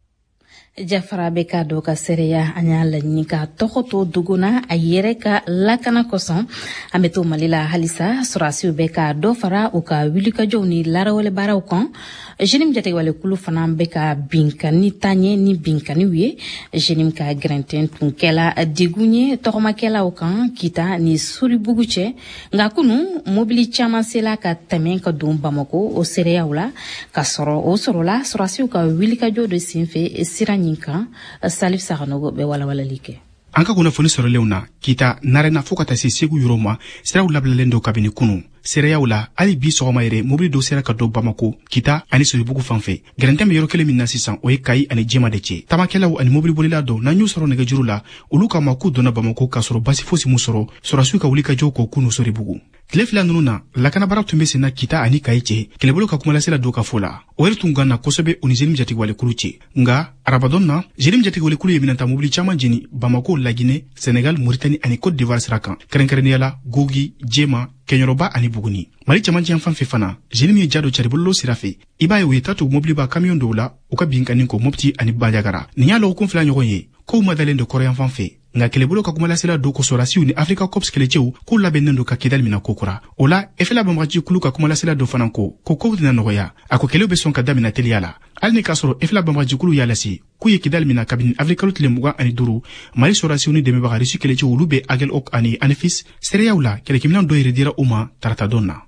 jafara bɛ ka dɔ ka seereya an y'a laɲini ka tɔgɔ to duguna a yɛrɛ ka lakana kosɔn an bɛ to Mali la halisa sɔrɔdasiw bɛ ka dɔ fara u ka wulikajɔw ni larawale baaraw kan jenim jatigɛwalekulu fana bɛ ka binkani taɲɛ ni binkaniw ye jenim ka gɛrɛntɛn tun kɛla degun ye tɔgɔmakɛlaw kan kita ni soribugu cɛ nka kunu mobili caman sela ka tɛmɛ ka don Bamako o seereyaw la ka sɔrɔ o sɔrɔla sɔrɔdasiw ka wulikajɔ de senfɛ sira ɲin kan Salif Saganogo bɛ walawalali kɛ an ka kunnafoni sɔrɔlenw na kita narena fo ka taa se segu yɔrɔ ma siraw labilalen dɔ kabini kunu seereyaw la hali bi sɔgɔma yɛrɛ mobili dɔ sera ka dɔ Bamako kita ani Soribugu fanfɛ gɛrɛntɛn bɛ yɔrɔ kelen min na sisan o ye Kayi ani Jema de cɛ tamakɛlaw ani mobili bolila dɔ n'an y'u sɔrɔ nɛgɛjuru la olu kama k'u donna Bamako k'a sɔrɔ basi fosi mu sɔrɔ sɔrɔdasiw ka wulikajɔw kɔ kunu Soribugu tile fila ninnu na lakanabara tun bɛ senna kita ani Kayi cɛ kɛlɛbolo ka kumalasela dɔ ka fɔ la o yɛrɛ tun ganna kosɛbɛ o ni jenim jatigɛwalekulu cɛ nga arabadɔn na jenim jatigɛwalekulu ye minɛnta mobili caman jeni Bamako Laginɛ Senegal Mauritanie ani Côte d'Ivoire sira kan kɛrɛnkɛrɛnnenya la Gogi Jema Kɛɲɔrɔba ani Buguni Mali cɛmancɛ yan fan fɛ fana jenim ye jado caribololo sira fɛ i b'a ye u ye tatu mobili ba kamiyon dɔw la u ka binkani ko Mopti ani Bandiagara nin y'a lɔgɔkun fila ɲɔgɔn ye kow ma dalen do kɔrɔyan fan fɛ nka kɛlɛbolo ka kumalasela do ko sɔrɔdasiw ni Africa Corps kɛlɛcɛw k'u labɛnnen do ka Kidali mina kokura o la efela banbagaci kulu ka kumalasela do fana ko ko kow tɛna nɔgɔya a ko kɛlɛw bɛ sɔn ka damina teliya la hali ni k'a sɔrɔ efela banbagaci kulu y'a lase k'u ye Kidali mina kabini afrikalo tile mugan ani duuru Mali sɔrɔdasiw ni dɛmɛbaga Rusi kɛlɛcɛw olu bɛ Agel Ok ani Anefis seereyaw la kɛlɛkɛminɛn dɔ yɛrɛ dira u ma tarata dɔn na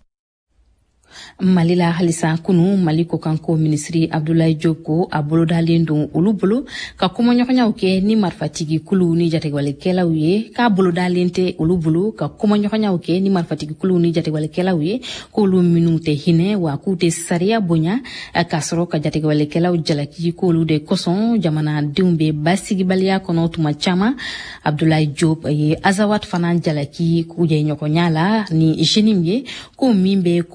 Mali la halisa kunu Mali ko kanko ministri Abdoulaye Diop ko a bolodalen don olu bolo ka kɔmɔɲɔgɔnyaw kɛ ni marifatigi kulu ni jatigɛwalekɛlaw ye k'a bolodalen tɛ olu bolo ka kɔmɔɲɔgɔnyaw kɛ ni marifatigi kulu ni jatigɛwalekɛlaw ye k'olu minnu tɛ hinɛ wa k'u tɛ sariya bonya k'a sɔrɔ ka jatigɛwalekɛlaw jalaki k'olu de kosɔn jamanadenw bɛ basigibaliya kɔnɔ tuma caman Abdoulaye Diop ye Azawad fana jalaki k'u jɛ ɲɔgɔnya la ni jenim ye ko min bɛ kɔmɔɲɔgɔnyaw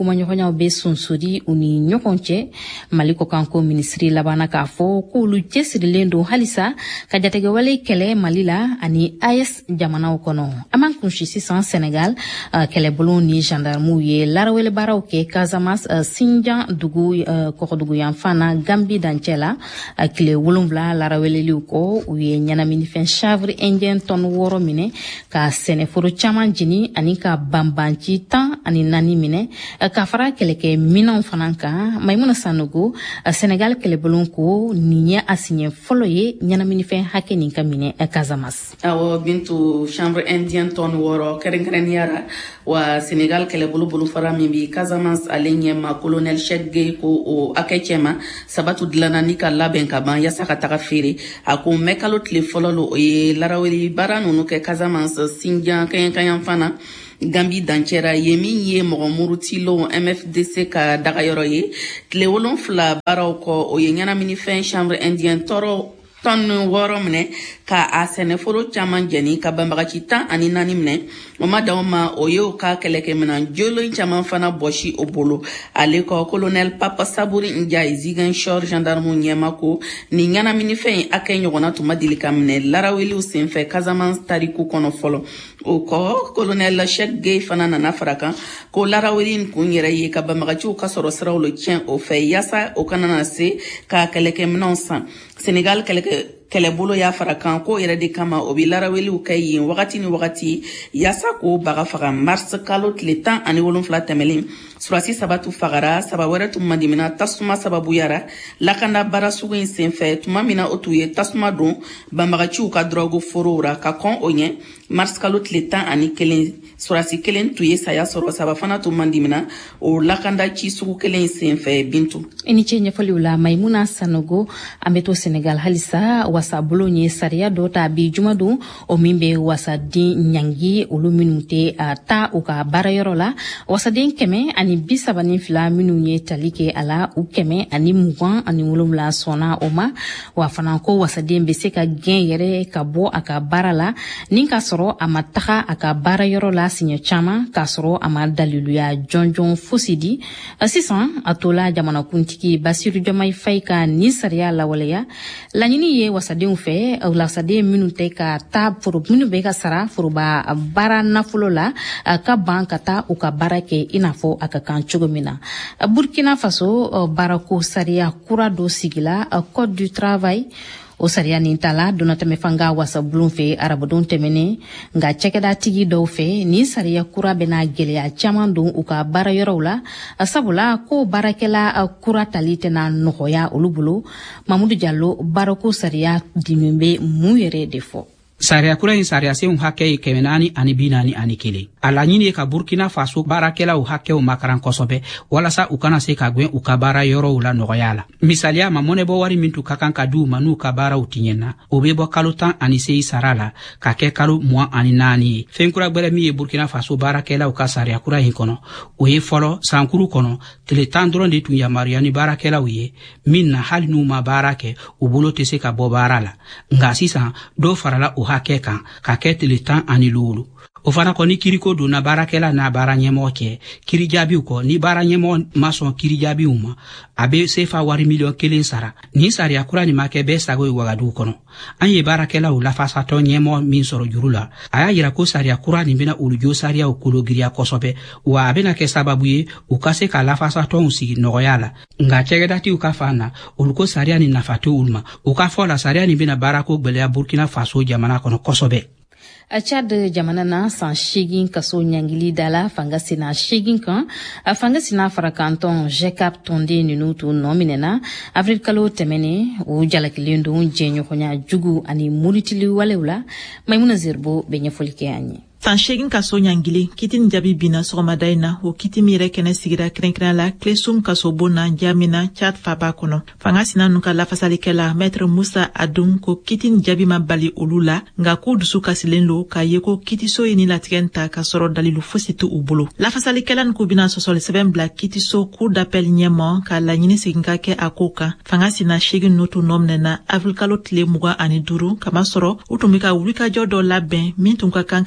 jamanaw be sunsuri u ni ɲɔgɔn cɛ mali kɔ kan ko minisiri labanna k'a fɔ k'olu cɛsirilen don halisa ka jatigɛwale kɛlɛ mali la ani A E S jamanaw kɔnɔ an man kunsi sisan Senegal uh, kɛlɛbolo ni gendarmew ye larawele baaraw kɛ Casamance uh, Sinjan dugu uh, kɔkɔdugu yanfan na Gambi dancɛ la uh, tile wolonwula laraweleliw kɔ u ye ɲɛnaminifɛn chanvre indien tɔn wɔɔrɔ minɛ ka sɛnɛforo caman jini ani ka banbanci tan ani naani minɛ uh, ka fara kɛlɛkɛ minɛnw fana kan Maimuna Sanogo uh, Senegal kɛlɛbolo ko nin ye a siɲɛ fɔlɔ ye ɲɛnaminifɛn hakɛ nin ka minɛ uh, Casamance. Awɔ Bintu chanvre indien tɔn wɔɔrɔ kɛrɛnkɛrɛnniyara wa Senegal kɛlɛbolo bolo fara min bi Casamance ale ɲɛma colonel Cheikh Gueye ko o akɛ cɛma sabatu dilanna ni ka labɛn ka ban yasa ka taga feere a ko mɛ kalo tile fɔlɔ lo o ye laraweli baara nunu kɛ Casamance Sinjan kaɲakaɲan fana Gambi dancɛra ye min ye mɔgɔ murutilo M F D C ka dagayɔrɔ ye tile wolonwula baaraw kɔ o ye ɲɛnaminifɛn chanvre indien tɔrɔ tɔn wɔɔrɔ minɛ ka a sɛnɛforo caman jɛni ka banbagaci tan ani naani minɛ o ma d'aw ma o ye o ka kɛlɛkɛminan jolen caman fana bɔsi o bolo ale kɔ colonel Papa Saburi Ndiaye Ziguinchor gendarme ɲɛma ko ni ɲɛnaminifɛn a kɛ ɲɔgɔnna tuma deli ka minɛ laraweliw senfɛ Casamance tariku kɔnɔ fɔlɔ o kɔ colonel Cheikh Gueye fana nana fara kan ko laraweli kun yɛrɛ ye ka banbagaciw ka sɔrɔ siraw lo tiɲɛ o fɛ yasa o kana na se ka kɛlɛkɛminanw san Senegal kɛlɛkɛ kɛlɛbolo y'a fara kan ko yɛrɛ de kama o bi laraweliw kɛ yen wagati ni wagati yasa ko baga faga mars kalo tile tan ani wolonwula tɛmɛlen surasi sabatu fagara saba wɛrɛ tun mandimina tasuma sababuyara lakanda baara sugu in senfɛ tuma mina o tun ye tasuma don banbagaciw ka drogue forow ra ka kɔn o ɲɛ mars kalo tile tan ani kelen surasi kelen tun ye saya sɔrɔ saba fana tun mandimina o lakanda ci sugu kelen senfɛ Bintu. I ni ce ɲɛfɔliw la Maimuna Sanogo an bɛ to Senegal halisa wasabolo ye sariya dɔ ta bi juma don o min bɛ wasaden ɲangi olu minnu tɛ a ta u ka baarayɔrɔ la wasaden kɛmɛ ani bi saba ni fila minnu ye tali kɛ a la u kɛmɛ ani mugan ani wolonwula sɔnna o ma wa fana ko wasaden bɛ se ka gɛn yɛrɛ ka bɔ a ka baara la ni ka sɔrɔ a ma taga a ka baarayɔrɔ la siɲɛ caman k'a sɔrɔ a ma daliluya jɔnjɔn fosi di sisan a to la jamanakuntigi Basiru Jomayi Fayi ka ni sariya lawaleya laɲini ye wasadenw fɛ wasaden minnu tɛ ka taa foro minnu bɛ ka sara foroba baara nafolo la ka ban ka taa u ka baara kɛ i n'a fɔ a ka kan cogo min na Burkina Faso baarako sariya kura dɔ sigila Code du Travail o sariya nin tala donna tɛmɛ fanga wasabulon fɛ arabadenw tɛmɛnen nka cɛkɛda tigi dɔw fɛ ni sariya kura bɛna gɛlɛya caman don u ka baarayɔrɔw la sabula ko baarakɛla kura tali tɛna nɔgɔya olu bolo Mamudu Jallo baarako sariya dimin bɛ mun yɛrɛ de fɔ. Sariya kura in sariya senw hakɛ ye kɛmɛ naani ani bi naani ani kelen a laɲini ye ka Burkina Faso baarakɛlaw hakɛw makaran kosɛbɛ walasa u kana se ka gwɛn u ka baara yɔrɔw la nɔgɔya la misaliya ma mɔnɛbɔ wari min tun ka kan ka di u ma n'u ka baaraw tiɲɛna o bɛ bɔ kalo tan ani seyi sara la ka kɛ kalo mugan ani naani ye fɛn kura gbɛrɛ min ye Burkina Faso baarakɛlaw ka sariya kura in kɔnɔ o ye fɔlɔ sankuru kɔnɔ tile tan dɔrɔn de tun yamaruya ni baarakɛlaw ye min na hali n'u ma baara kɛ u bolo tɛ se ka bɔ baara la nka sisan dɔw farala o hakɛ kan ka kɛ tile tan ani luwulu o fana kɔ ni kiriko donna baarakɛla n'a baara ɲɛmɔgɔ cɛ kiri jaabiw kɔ ni baara ɲɛmɔgɔ ma sɔn kiri jaabiw ma a bɛ sefa wari miliyɔn kelen sara ni sariya kura nin ma kɛ bɛɛ sago ye wagaduw kɔnɔ an ye baarakɛlaw lafasatɔ ɲɛmɔgɔ min sɔrɔ juru la a y'a yira ko sariya kura nin bɛna olu jo sariyaw kologiriya kosɛbɛ wa a bɛna kɛ sababu ye u ka se ka lafasatɔnw sigi nɔgɔya la nka cɛkɛdatiw ka fan na olu ko sariya nin nafa tɛ olu ma u ka fɔ la sariya nin bɛna baarako gwɛlɛya Burkina Faso jamana kɔnɔ kosɛbɛ. A Chad jamana na san segin kaso ɲangili dala fanga sina segin kan a fanga sina fara kantɔn Jekap Tonde ninu tu nɔ minɛna avril kalo tɛmɛnen o jalakilen don jɛɲɔgɔnya jugu ani muritili walew la Maimuna Zerbo bɛ ɲɛfɔli kɛ an ye. San segin kaso ɲangili kiti ni jaabi bina sɔgɔmada in na o kiti min yɛrɛ kɛnɛ sigira kɛrɛnkɛrɛn la Klesum kaso bon na Jamina Chad faba kɔnɔ fanga sina nu ka lafasalikɛla Maître Musa Adun ko kiti ni jaabi ma bali olu la nka k'u dusu kasilen lo k'a ye ko kitiso ye ni latigɛ ta ka sɔrɔ dalilu fosi tɛ u bolo lafasalikɛla ni k'u bina sɔsɔli sɛbɛn bila kitiso cour d'appel ɲɛmɔ ka laɲini segin ka kɛ a ko kan fanga sina segin no tun nɔ minɛna avril kalo tile mugan ani duuru kamasɔrɔ u tun bɛ ka wulikajɔ dɔ labɛn min tun ka kan ka kɛ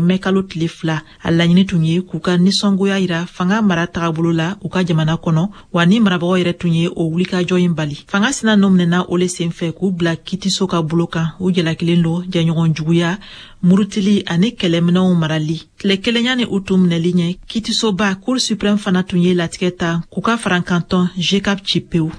mɛn kalo tile fila a laɲini tun ye k'u ka nisɔngoya yira fanga mara tagabolo la u ka jamana kɔnɔ wa ni marabagaw yɛrɛ tun ye o wulikajɔ in bali. Fanga sina nɔ minɛna o le senfɛ k'u bila kitiso ka bolo kan u jalakilen don jɛɲɔgɔn juguya murutili ani kɛlɛminɛw marali. Tile kelenya ni u tun minɛli ɲɛ kitisoba Cour suprême fana tun ye latigɛ ta k'u ka farankantɔn G C A P ci pewu.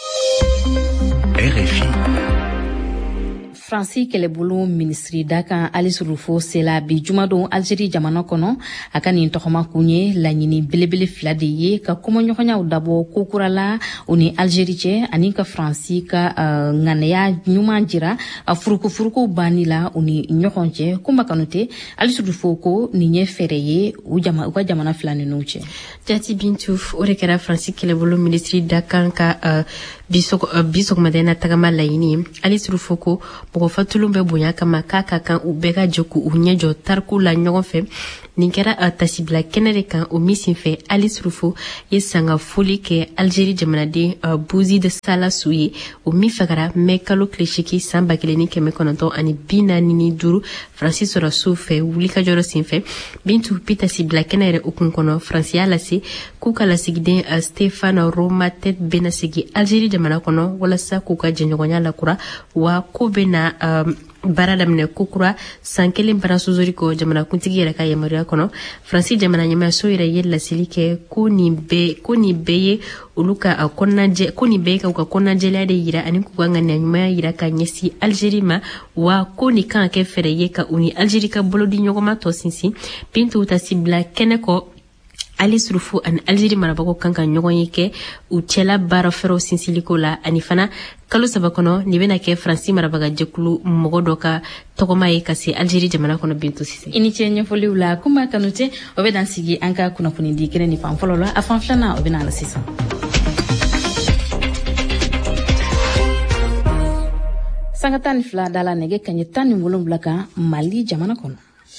R F I Fransi kɛlɛbolo ministri da kan Alice Rufo sela bi jumadon Algérie jamana kɔnɔ a ka nin tɔgɔma kun ye laɲini belebele fila de ye ka kɔmɔɲɔgɔnyaw dabɔ kokura la o ni Algérie cɛ ani ka Fransi ka uh, ŋanaya ɲuman jira a furukufuruko banni la o ni ɲɔgɔn cɛ kunba kanute Alice Rufo ko nin ye fɛrɛ ye u jama u ka jamana fila ninnu cɛ. Jati Bintu o de kɛra Fransi kɛlɛbolo ministri da kan ka uh, bisɔgɔmada na tagama laɲini Alice Rufo ko mɔgɔ fatulun bɛ bonya kama k'a ka kan u bɛɛ ka jɛ k'u ɲɛjɔ tariku la ɲɔgɔn fɛ. Nin kɛra a tasibila kɛnɛ de kan o min senfɛ Alice Rufo ye sanga foli kɛ Algérie jamanaden uh, Bouzi de Salasu ye o min fagara mɛ kalo tile seegin san ba kelen ni kɛmɛ kɔnɔntɔn ani bi naani ni duuru Faransi sɔrɔsiw fɛ wulikajɔyɔrɔ senfɛ. Bintu bi tasibila kɛnɛ yɛrɛ hukumu kɔnɔ Faransi y'a lase k'u ka lasigiden uh, Stéphane Roma Tête bɛna segi Algérie jamana kɔnɔ walasa k'u ka jɛɲɔgɔnya lakura wa ko bɛna um, baara daminɛ kokura san kelen bara sozori ko jamanakuntigi yɛrɛ ka yamaruya kɔnɔ. Faransi jamana ɲɛmaayaso yɛrɛ ye laseli kɛ ko nin bɛɛ ko nin bɛɛ ye olu ka kɔnɔnajɛ ko nin bɛɛ ye ka u ka kɔnɔnajɛlenya de yira ani k'u ka ŋaniya ɲumanya yira ka ɲɛsin Algérie ma wa ko nin kan ka kɛ fɛrɛ ye ka u ni Algérie ka bolodi ɲɔgɔnma tɔ sinsin. Bintu tasibila kɛnɛ kɔ Alice Rufo ani Algérie marabagaw kan ka ɲɔgɔn ye kɛ u cɛla baara fɛrɛw sinsiliko la ani fana kalo saba kɔnɔ nin bɛna kɛ Faransi marabaga jɛkulu mɔgɔ dɔ ka tɔgɔma ye ka se Algérie jamana kɔnɔ. Bintu Sise i ni cɛ ɲɛfɔliw la kunba kanute o bɛ dan sigi an ka kunnafoni di kɛnɛ ni fan fɔlɔ la a fan filanan o bɛ na la sisan. Sanga tan ni fila da la nɛgɛ kaɲɛ tan ni wolonwula kan Mali jamana kɔnɔ.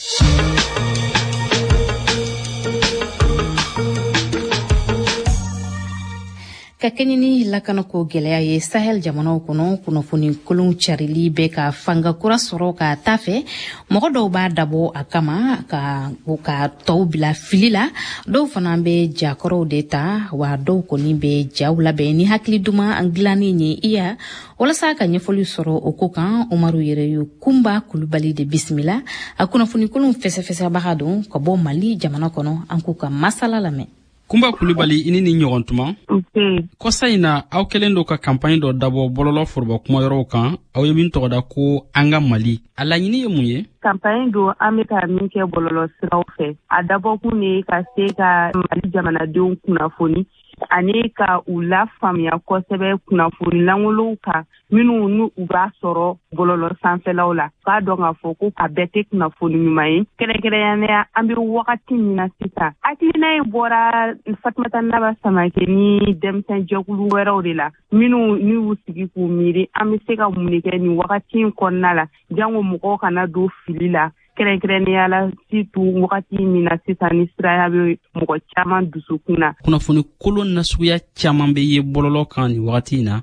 Ka kɛɲɛ ni lakanako gɛlɛya ye Sahel jamanaw kɔnɔ kunnafoni kolon carili bɛ ka fanga kura sɔrɔ ka taa fɛ mɔgɔ dɔw b'a dabɔ a kama ka ka tɔw bila fili la dɔw fana bɛ jakɔrɔw de ta wa dɔw kɔni bɛ jaw labɛn ni hakili duman an dilannen ye iya walasa ka ɲɛfɔli sɔrɔ o ko kan Umaru Yɛrɛyo Kunba Kulubali de bisimila a kunnafoni kolon fɛsɛfɛsɛbaga don ka bɔ Mali jamana kɔnɔ an k'u ka masala lamɛn. Kunba Kulubali ini ni ɲɔgɔn tuma kɔsa in na aw kɛlen do ka kampaɲi dɔ dabɔ bɔlɔlɔ foroba kumayɔrɔw kan aw ye min tɔgɔda ko an ka Mali a laɲini ye mun ye? Kampaɲi do an bɛ ka min kɛ bɔlɔlɔ siraw fɛ a dabɔkun ne ka se ka Mali jamanadenw kunnafoni ani ka u la faamuya kosɛbɛ kunnafoni langolow kan minnu n'u b'a sɔrɔ bɔlɔlɔ sanfɛlaw la k'a dɔn k'a fɔ ko a bɛɛ tɛ kunnafoni ɲuman ye. Kɛrɛnkɛrɛnnenya an bɛ wagati min na sisan hakilina in bɔra Fatumata Naba Samake ni denmisɛn jɛkulu wɛrɛw de la minnu n'u y'u sigi k'u miiri an bɛ se ka mun de kɛ nin wagati in kɔnɔna la jango mɔgɔw kana don fili la. Kɛrɛnkɛrɛnnenya la surtout wagati min na sisan ni siraya bɛ mɔgɔ caman dusukun na. Kunnafoni kolon nasuguya caman bɛ ye bɔlɔlɔ kan nin wagati in na.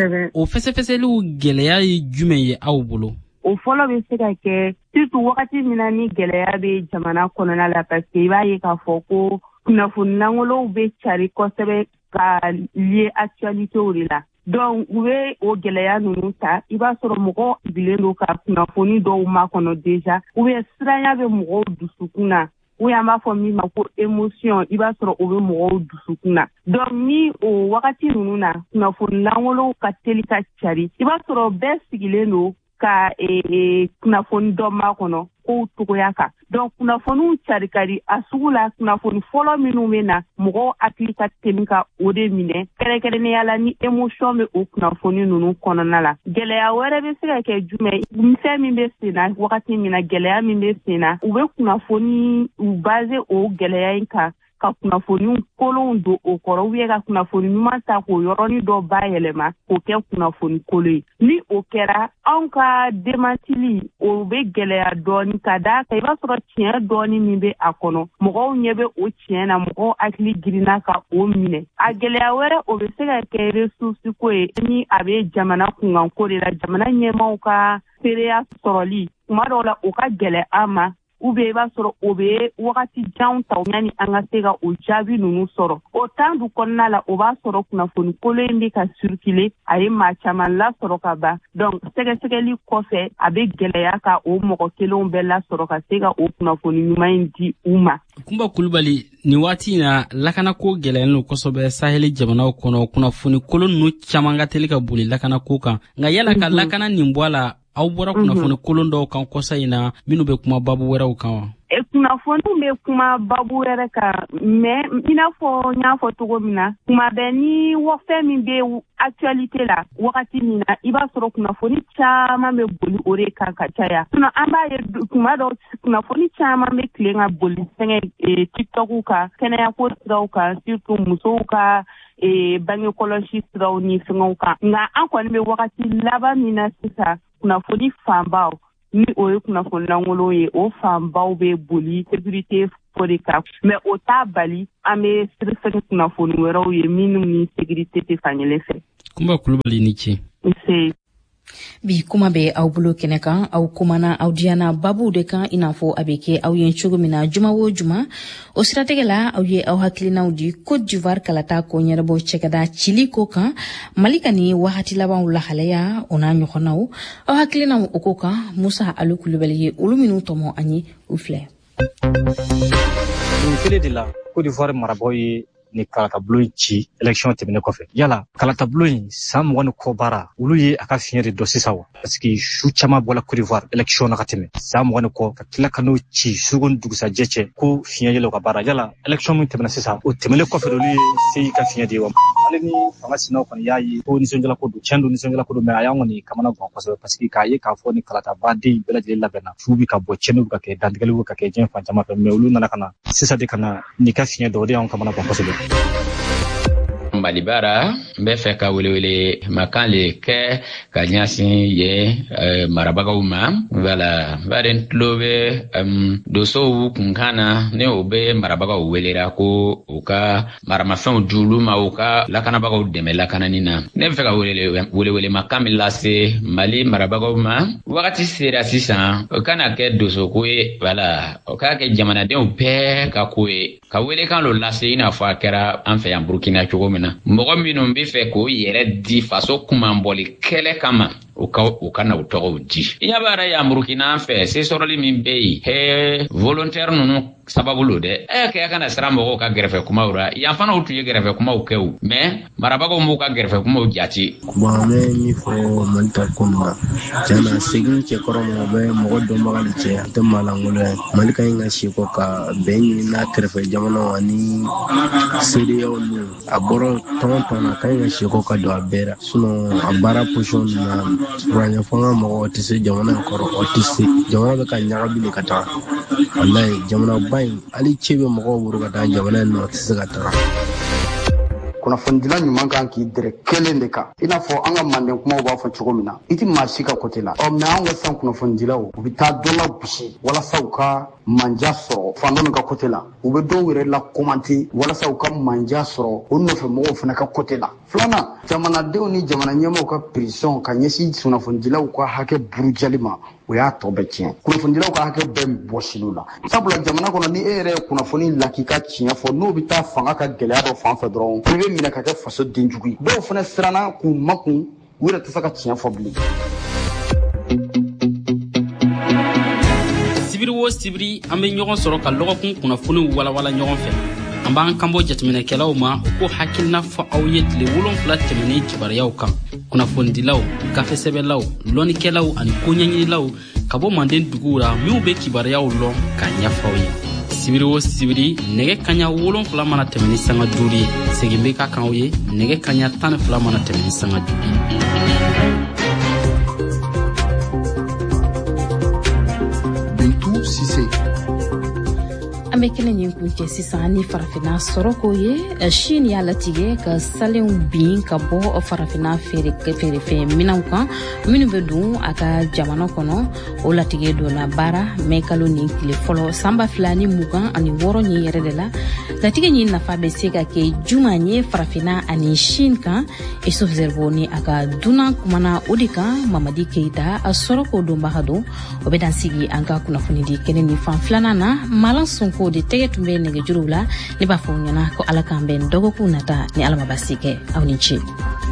O fɛsɛfɛsɛliw gɛlɛya ye jumɛn ye aw bolo? O fɔlɔ bɛ se ka kɛ surtout wagati min na ni gɛlɛya bɛ jamana kɔnɔna la parce que i b'a ye k'a fɔ ko kunnafoni langolow bɛ cari kosɛbɛ ka lié actualitéw de la. Donc u bɛ o gɛlɛya ninnu ta i b'a sɔrɔ mɔgɔw bilen don ka kunnafoni dɔw makɔnɔ déjà ou bien siranya bɛ mɔgɔw dusukun na ou bien an b'a fɔ min ma ko émotion i b'a sɔrɔ o bɛ mɔgɔw dusukun na. Donc ni o wagati ninnu na kunnafoni langolow ka teli ka cari i b'a sɔrɔ bɛɛ sigilen don ka e kunnafoni dɔ makɔnɔ kow togoya kan. Donc kunnafoniw cari ka di a sugu la kunnafoni fɔlɔ minnu bɛ na mɔgɔw hakili ka teli ka o de minɛ kɛrɛnkɛrɛnnenya la ni émotion bɛ o kunnafoni ninnu kɔnɔna la. Gɛlɛya wɛrɛ bɛ se ka kɛ jumɛn fɛn min bɛ sen na wagati min na gɛlɛya min bɛ sen na u bɛ kunnafoni u base o gɛlɛya in kan ka kunnafoniw kolonw don o kɔrɔ ou bien ka kunnafoni ɲuman ta k'o yɔrɔnin dɔ bayɛlɛma k'o kɛ kunnafoni kolon ye. Ni o kɛra anw ka dematili o bɛ gɛlɛya dɔɔni ka d'a kan i b'a sɔrɔ tiɲɛ dɔɔni min bɛ a kɔnɔ mɔgɔw ɲɛ bɛ o tiɲɛ na mɔgɔw hakili girinna ka o minɛ. A gɛlɛya wɛrɛ o bɛ se ka kɛ ressource ko ye ni a bɛ jamana kunkanko de la jamana ɲɛmaaw ka seereya sɔrɔli tuma dɔw la o ka gɛlɛ an ma ou bien i b'a sɔrɔ o bɛ wagati jan ta yani an ka se ka o jaabi ninnu sɔrɔ o temps du kɔnɔna la o b'a sɔrɔ kunnafoni kolon in bɛ ka circuler a ye maa caman lasɔrɔ ka ban donc sɛgɛsɛgɛli kɔfɛ a bɛ gɛlɛya ka o mɔgɔ kelenw bɛɛ lasɔrɔ ka se ka o kunnafoni ɲuman in di u ma. Kunba Kulubali, ni waati in na lakanako gɛlɛyalen don kosɛbɛ Saheli jamanaw kɔnɔ kunnafoni kolon ninnu caman ka teli ka boli lakanako kan nka yala ka lakana nin bɔ a la aw bɔra kunnafoni kolon dɔw kan kɔsa in na minnu bɛ kuma babu wɛrɛw kan wa? Kunnafoniw bɛ kuma babu wɛrɛ kan mais i n'a fɔ n y'a fɔ cogo min na kuma bɛɛ ni fɛn min bɛ actualité la wagati min na i b'a sɔrɔ kunnafoni caman bɛ boli o de kan ka caya sinon an b'a ye kuma dɔw kunnafoni caman bɛ tilen ka boli fɛngɛ tiktoku kan kɛnɛyako siraw kan surtout musow ka bange kɔlɔsi siraw ni fɛngɛw kan nka an kɔni bɛ wagati laban min na sisan kunnafoni fanbaw ni o ye kunnafoni lankolon ye o fanbaw bɛ boli sécurité fo de kan mais o t'a bali an bɛ sirifɛn kunnafoni wɛrɛw ye minnu ni sécurité tɛ fankelen fɛ. Kunba Kulubali ni ce. Bi kuma bɛ aw bolo kɛnɛ kan aw kumana aw diyana babu de kan i n'a fɔ a bɛ kɛ aw ye cogo min na juma o juma o siratigɛ la aw ye aw hakilinaw di Côte d'Ivoire kalata ko ɲɛnabɔ cɛkɛda cili ko kan Mali ka ni wagati labanw lahalaya o n'a ɲɔgɔnnaw aw hakilinaw o ko kan Musa Alu Kulubali ye olu minnu tɔmɔ an ye u filɛ. Kelen de la Côte d'Ivoire marabagaw ye ni kalatabulo in ci élection tɛmɛnen kɔfɛ yala kalatabulo in san mugan ni kɔ baara olu ye a ka fiɲɛ de dɔ sisan wa parce que su caman bɔla Côte d'Ivoire élection na ka tɛmɛ san mugan ni kɔ ka tila ka n'o ci sugun dugusajɛ cɛ ko fiɲɛ yɛlɛ ka baara yala élection min tɛmɛna sisan o tɛmɛnen kɔfɛ olu ye se ka fiɲɛ de wa ale ni fanga sinaw kɔni y'a ye ko nisɔndiyala ko don tiɲɛ don nisɔndiyala ko don mais a y'an kɔni kamana gan kosɛbɛ parce que k'a ye k'a fɔ ni kalatabaden bɛɛ lajɛlen labɛnna fu bi ka bɔ tiɲɛniw ka kɛ dantigɛliw ka kɛ diɲɛ fan caman fɛ mais olu nana ka na sisan de ka na ni ka fiɲɛ dɔ o de y'an kamana gan kosɛbɛ. Malibara bɛ fɛ ka welewele makan le kɛ ka ɲɛsin ye marabagaw ma wala baden tulo bɛ dosow kunkan na ni o bɛ marabagaw welera ko u ka maramafɛnw di olu ma u ka lakanabagaw dɛmɛ lakanani na ne bɛ fɛ ka welewele makan min lase Mali marabagaw ma wagati sera sisan o kana kɛ dosoko ye wala o k'a kɛ jamanadenw bɛɛ ka ko ye ka welekan dɔ lase i n'a fɔ a kɛra an fɛ yan Burkina cogo min na mɔgɔ minnu bɛ fɛ k'o yɛrɛ di faso kumanbɔli kɛlɛ kama o ka o ka na o tɔgɔw di i ɲɛ b'a yan Burkina fɛ se sɔrɔli min bɛ yen he volontaire ninnu sababu lo dɛ ɛ kɛ kana sira mɔgɔw ka gɛrɛfɛ kumaw la yan fana u tun ye gɛrɛfɛ kumaw kɛ o mais marabagaw m'u ka gɛrɛfɛ kumaw jate. Bon an bɛ min fɔ Mali ta ko nin na tiɲɛna segin cɛkɔrɔ ma bɛ mɔgɔ dɔnbaga de cɛ a tɛ malangolo ye Mali ka ɲi ka si kɔ ka bɛn ɲini n'a kɛrɛfɛ jamanaw ani seereyaw ni a bɔra tɔn tɔn na ka ɲi ka si kɔ ka don a bɛɛ la sinon a baara position nin na kuranya fanga mɔgɔ tɛ se jamana in kɔrɔ o tɛ se jamana bɛ ka ɲagabi de ka taga wallahi jamana ba in hali cɛ bɛ mɔgɔw bolo ka taa jamana in na o tɛ se ka taga. Kunnafonidila ɲuman kan k'i dɛrɛ kelen de kan i n'a fɔ an ka manden kumaw b'a fɔ cogo min na i tɛ maa si ka côté la ɔ mais an ka san kunnafonidilaw u bɛ taa dɔ la gosi walasa u ka manja sɔrɔ fan dɔ min ka côté la u bɛ dɔw yɛrɛ la commenter walasa u ka manja sɔrɔ o nɔfɛ mɔgɔw fana ka côté la filanan jamanadenw ni jamana ɲɛmaaw ka pression ka ɲɛsin kunnafonidilaw ka hakɛ burujali ma o y'a tɔ bɛɛ tiɲɛ kunnafonidilaw ka hakɛ bɛɛ bɔsiliw la sabula jamana kɔnɔ ni e yɛrɛ ye kunnafoni lak'i ka tiɲɛ fɔ n'o bɛ taa fanga ka gɛlɛya dɔ fan fɛ dɔrɔn i bɛ minɛ ka kɛ faso denjugu ye dɔw fana siranna k'u makun u yɛrɛ tɛ se ka tiɲɛ fɔ bilen. Sibiri o sibiri an bɛ ɲɔgɔn sɔrɔ ka lɔgɔkun kunnafoniw walawala ɲɔgɔn fɛ an b'an kanbɔ jateminɛkɛlaw ma u ko hakilina fɔ aw ye tile wolonfila tɛmɛnen kibaruyaw kan kunnafonidilaw gafesɛbɛlaw lɔnnikɛlaw ani koɲɛɲinilaw ka bɔ manden duguw la minw bɛ kibaruyaw lɔn k'a ɲɛfɔ aw ye sibiri o sibiri nɛgɛ kaɲa wolonfila mana tɛmɛ ni sanga duuru ye segin bɛ ka kan aw ye nɛgɛ kaɲa tan ni fila mana tɛmɛ ni sanga duuru ye. an bɛ kelen ɲin kun cɛ sisan ni farafina sɔrɔ ko ye Chine y'a latigɛ ka salenw bin ka bɔ farafina feere feerefɛn minɛnw kan minnu bɛ don a ka jamana kɔnɔ. O latigɛ donna baara mɛ kalo ni tile fɔlɔ sanba fila ni mugan ani wɔɔrɔ ɲin yɛrɛ de la. Latigɛ ɲin nafa bɛ se ka kɛ juman ye farafina ani Chine kan. Isuf Zerbo ni a ka dunan kumana o de kan. Mamadi Keita a sɔrɔ ko donbaga don. O bɛ dan sigi an ka kunnafoni di kɛnɛ ni fan filanan na. Malan Sonko de tɛgɛ tun bɛ nɛgɛjuruw la. Ne b'a fɔ u ɲɛna ko ala k'an bɛn dɔgɔkun nata ni ala ma basi kɛ. Aw ni ce.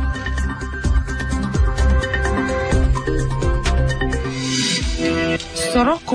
Soroko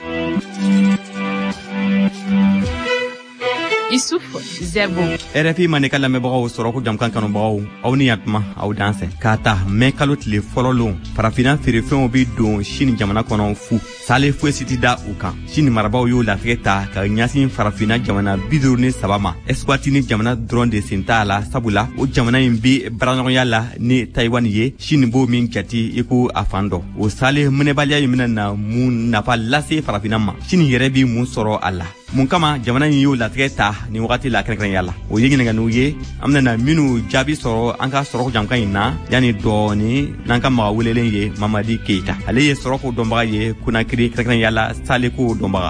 Isuf Zerbo R F I manika lamɛbagaw Soroko jamkan kanubagaw aw ni yatuma aw danse k'a ta mɛ kalo tile fɔlɔ lon farafina feerefɛnw bi don Chine jamana kɔnɔ fu sale foyi si tɛ da u kan. Chine marabaw y'o latigɛ ta ka ɲasin farafina jamana bi duuru ni saba ma. Eswatini ni jamana dɔrɔn de sen t'a la sabula o jamana in bi baaraɲɔgɔnya la ni Taiwan ye. Chine b'o min jati i ko a fan dɔ. O sale minɛbaliya in bɛna na mun nafa lase farafina ma. Chine yɛrɛ bi mun sɔrɔ a la. Mun kama jamana in y'o latigɛ ta ni wagati la kɛrɛnkɛrɛnya la. O ye ɲininkaliw ye an bɛna minnu jaabi sɔrɔ an ka Soroko jamkan in na yanni dɔɔni n'an ka maga welelen ye Mamadi Keita. Ale ye Soroko dɔnbaga ye Konakiri kɛrɛnkɛrɛnya la Saleko dɔnbaga.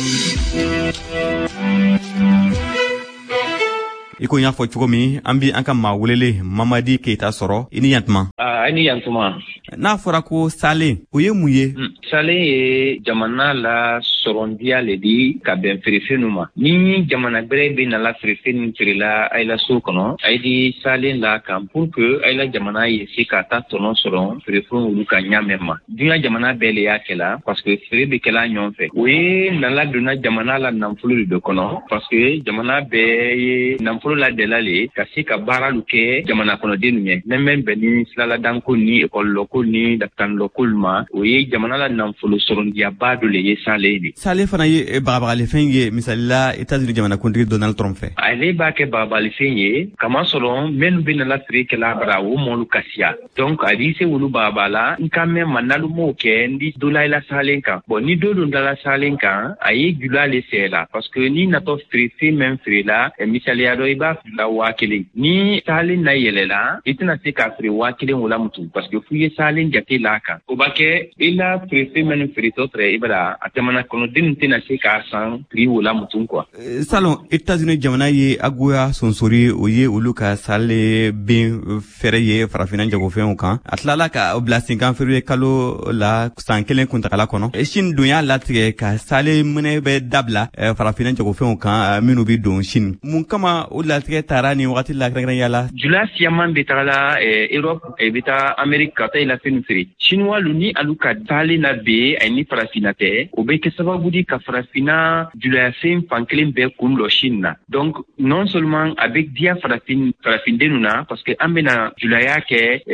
Iko y'a fɔ cogo min an bi an ka maa welele Mamadi Keita sɔrɔ i ni yantuma. Ah, i ni yantuma. N'a fɔra ko Sale o ye mun ye? Mm. Sale ye jamana la sɔrɔndiya le di ka bɛn feerefɛnw ma. Ni jamana bɛrɛ bɛ na la feerefɛn feerela ay la so kɔnɔ ay di Sale la kan pour que ay la jamana ye se ka ta tɔnɔ sɔrɔ feerefɛnw olu ka ɲamɛ ma. Dunya jamana bɛɛ le y'a kɛla parce que feere bɛ kɛla ɲɔgɔn fɛ. O ye nala donna jamana la nafolo de kɔnɔ parce que jamana bɛɛ ye nafolo la delale ka se ka baara lu kɛ jamana kɔnɔden ɲɛ. Même bɛn ni silaladanko ni ekɔlɔko ni dakanlɔko ma o ye jamana la nafolo sɔrɔndiyaba dɔ le ye Sale de. Sale fana ye bagabagalifɛn ye misalila États-Unis jamana kuntigi Donald Trump fɛ. Ale b'a kɛ bagabagalifɛn ye kama sɔrɔ minnu bɛ na la feere kɛla bara o mɔlu kasiya. Donc a di se wolu bagabala n ka mɛn ma nalu m'o kɛ n di dola la Sale kan. Bon ni do don dala Sale kan a ye jula le sɛ la parce que ni natɔ feere fɛn min feere la misaliya dɔ i b'a la waa kelen. Ni Sale na yɛlɛla i tɛna se k'a feere waa kelen wala mutu parce que f'u ye Sale jate la kan. O b'a kɛ i la feere fɛn minnu feeretɔ tɛ i b'a a jamana kɔnɔdenw tɛna se k'a san prix wala mutu quoi. Salon États-Unis jamana ye agoya sonsori o ye olu ka Sale ben fɛrɛ ye farafina jagofɛnw kan. A tilala ka bila senkan feere kalo la san kelen kuntagala kɔnɔ. Chine don y'a latigɛ ka Sale minɛ bɛ dabila farafina jagofɛnw kan minnu bi don Chine. Mun kama o latigɛ taara ni wagati la kɛrɛnkɛrɛnya la? Jula siyaman bɛ taga la Europe bɛ taa Amérique ka taa i la fɛn feere. Chinois lu ni alu ka Sale na be ay ni farafina tɛ o bɛ kɛ sababu di ka farafina julayafɛn fan kelen bɛɛ kun dɔ Chine na. Donc non seulement a bɛ diya farafin farafindenu na parce que an bɛna julaya kɛ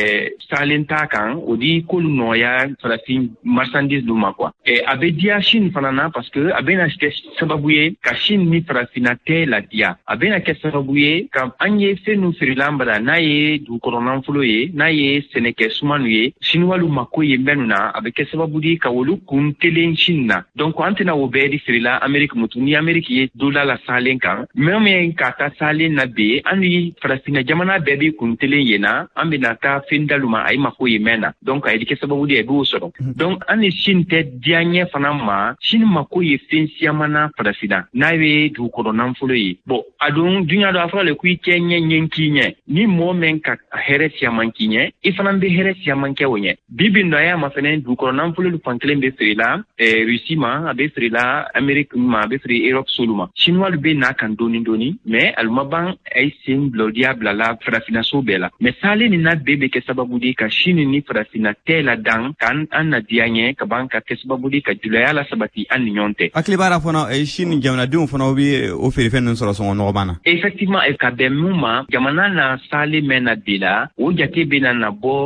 Sale ta kan o di k'olu nɔgɔya farafin marchandise lu ma quoi. A bɛ diya Chine fana na parce que a bɛna kɛ sababu ye ka Chine ni farafina tɛ la diya. A bɛna kɛ sababu ye ka an ye fɛn nu feerela an bara n'a ye dugukɔnɔ nafolo ye n'a ye sɛnɛkɛ sumanu ye Chinois lu mako ye minnu na a bɛ kɛ sababu di ka olu kun telen Chine na. Donc an tɛna o bɛɛ di feerela Amérique mutu ni Amérique ye dola la Sale kan même min ka taa Sale na be an ni farafina jamana bɛɛ bi kun telen ye na an bɛna taa fɛn dalu ma a ye mako ye mɛn na. Donc a ye kɛ sababu di a b'o sɔrɔ. Donc an ni Chine tɛ diya ɲɛ fana ma Chine mako ye fɛn siyaman na farafina n'a ye dugukɔnɔ nafolo ye. Bon a don dunya dɔ a fɔra le ko i cɛ ɲɛ ɲɛ k'i ɲɛ ni mɔgɔ min ka hɛrɛ siyaman k'i ɲɛ i fana bɛ hɛrɛ siyaman kɛ o ɲɛ. Bibi dɔ a y'a ma fɛnɛ dugukɔnɔ nafolo fan kelen bɛ feerela Russie ma a bɛ feerela Amérique ma a bɛ feere Europe solu ma. Chinois bɛ n'a kan dɔɔni dɔɔni mais alu ma ban a ye sen bila o diya bila la farafinaso bɛɛ la. Mais Sale ni n'a bɛɛ bɛ kɛ sababu di ka Chine ni farafina tɛ la dan k'an an na diya ɲɛ ka ban ka kɛ sababu di ka julaya la sabati an ni ɲɔgɔn tɛ. Hakili b'a la fana Chine jamanadenw fana bɛ o feerefɛn ninnu sɔrɔ sɔngɔ nɔgɔman na. Effectivement ka bɛn mun ma jamana na Sale mɛn na bi la o jate bɛ na na bɔ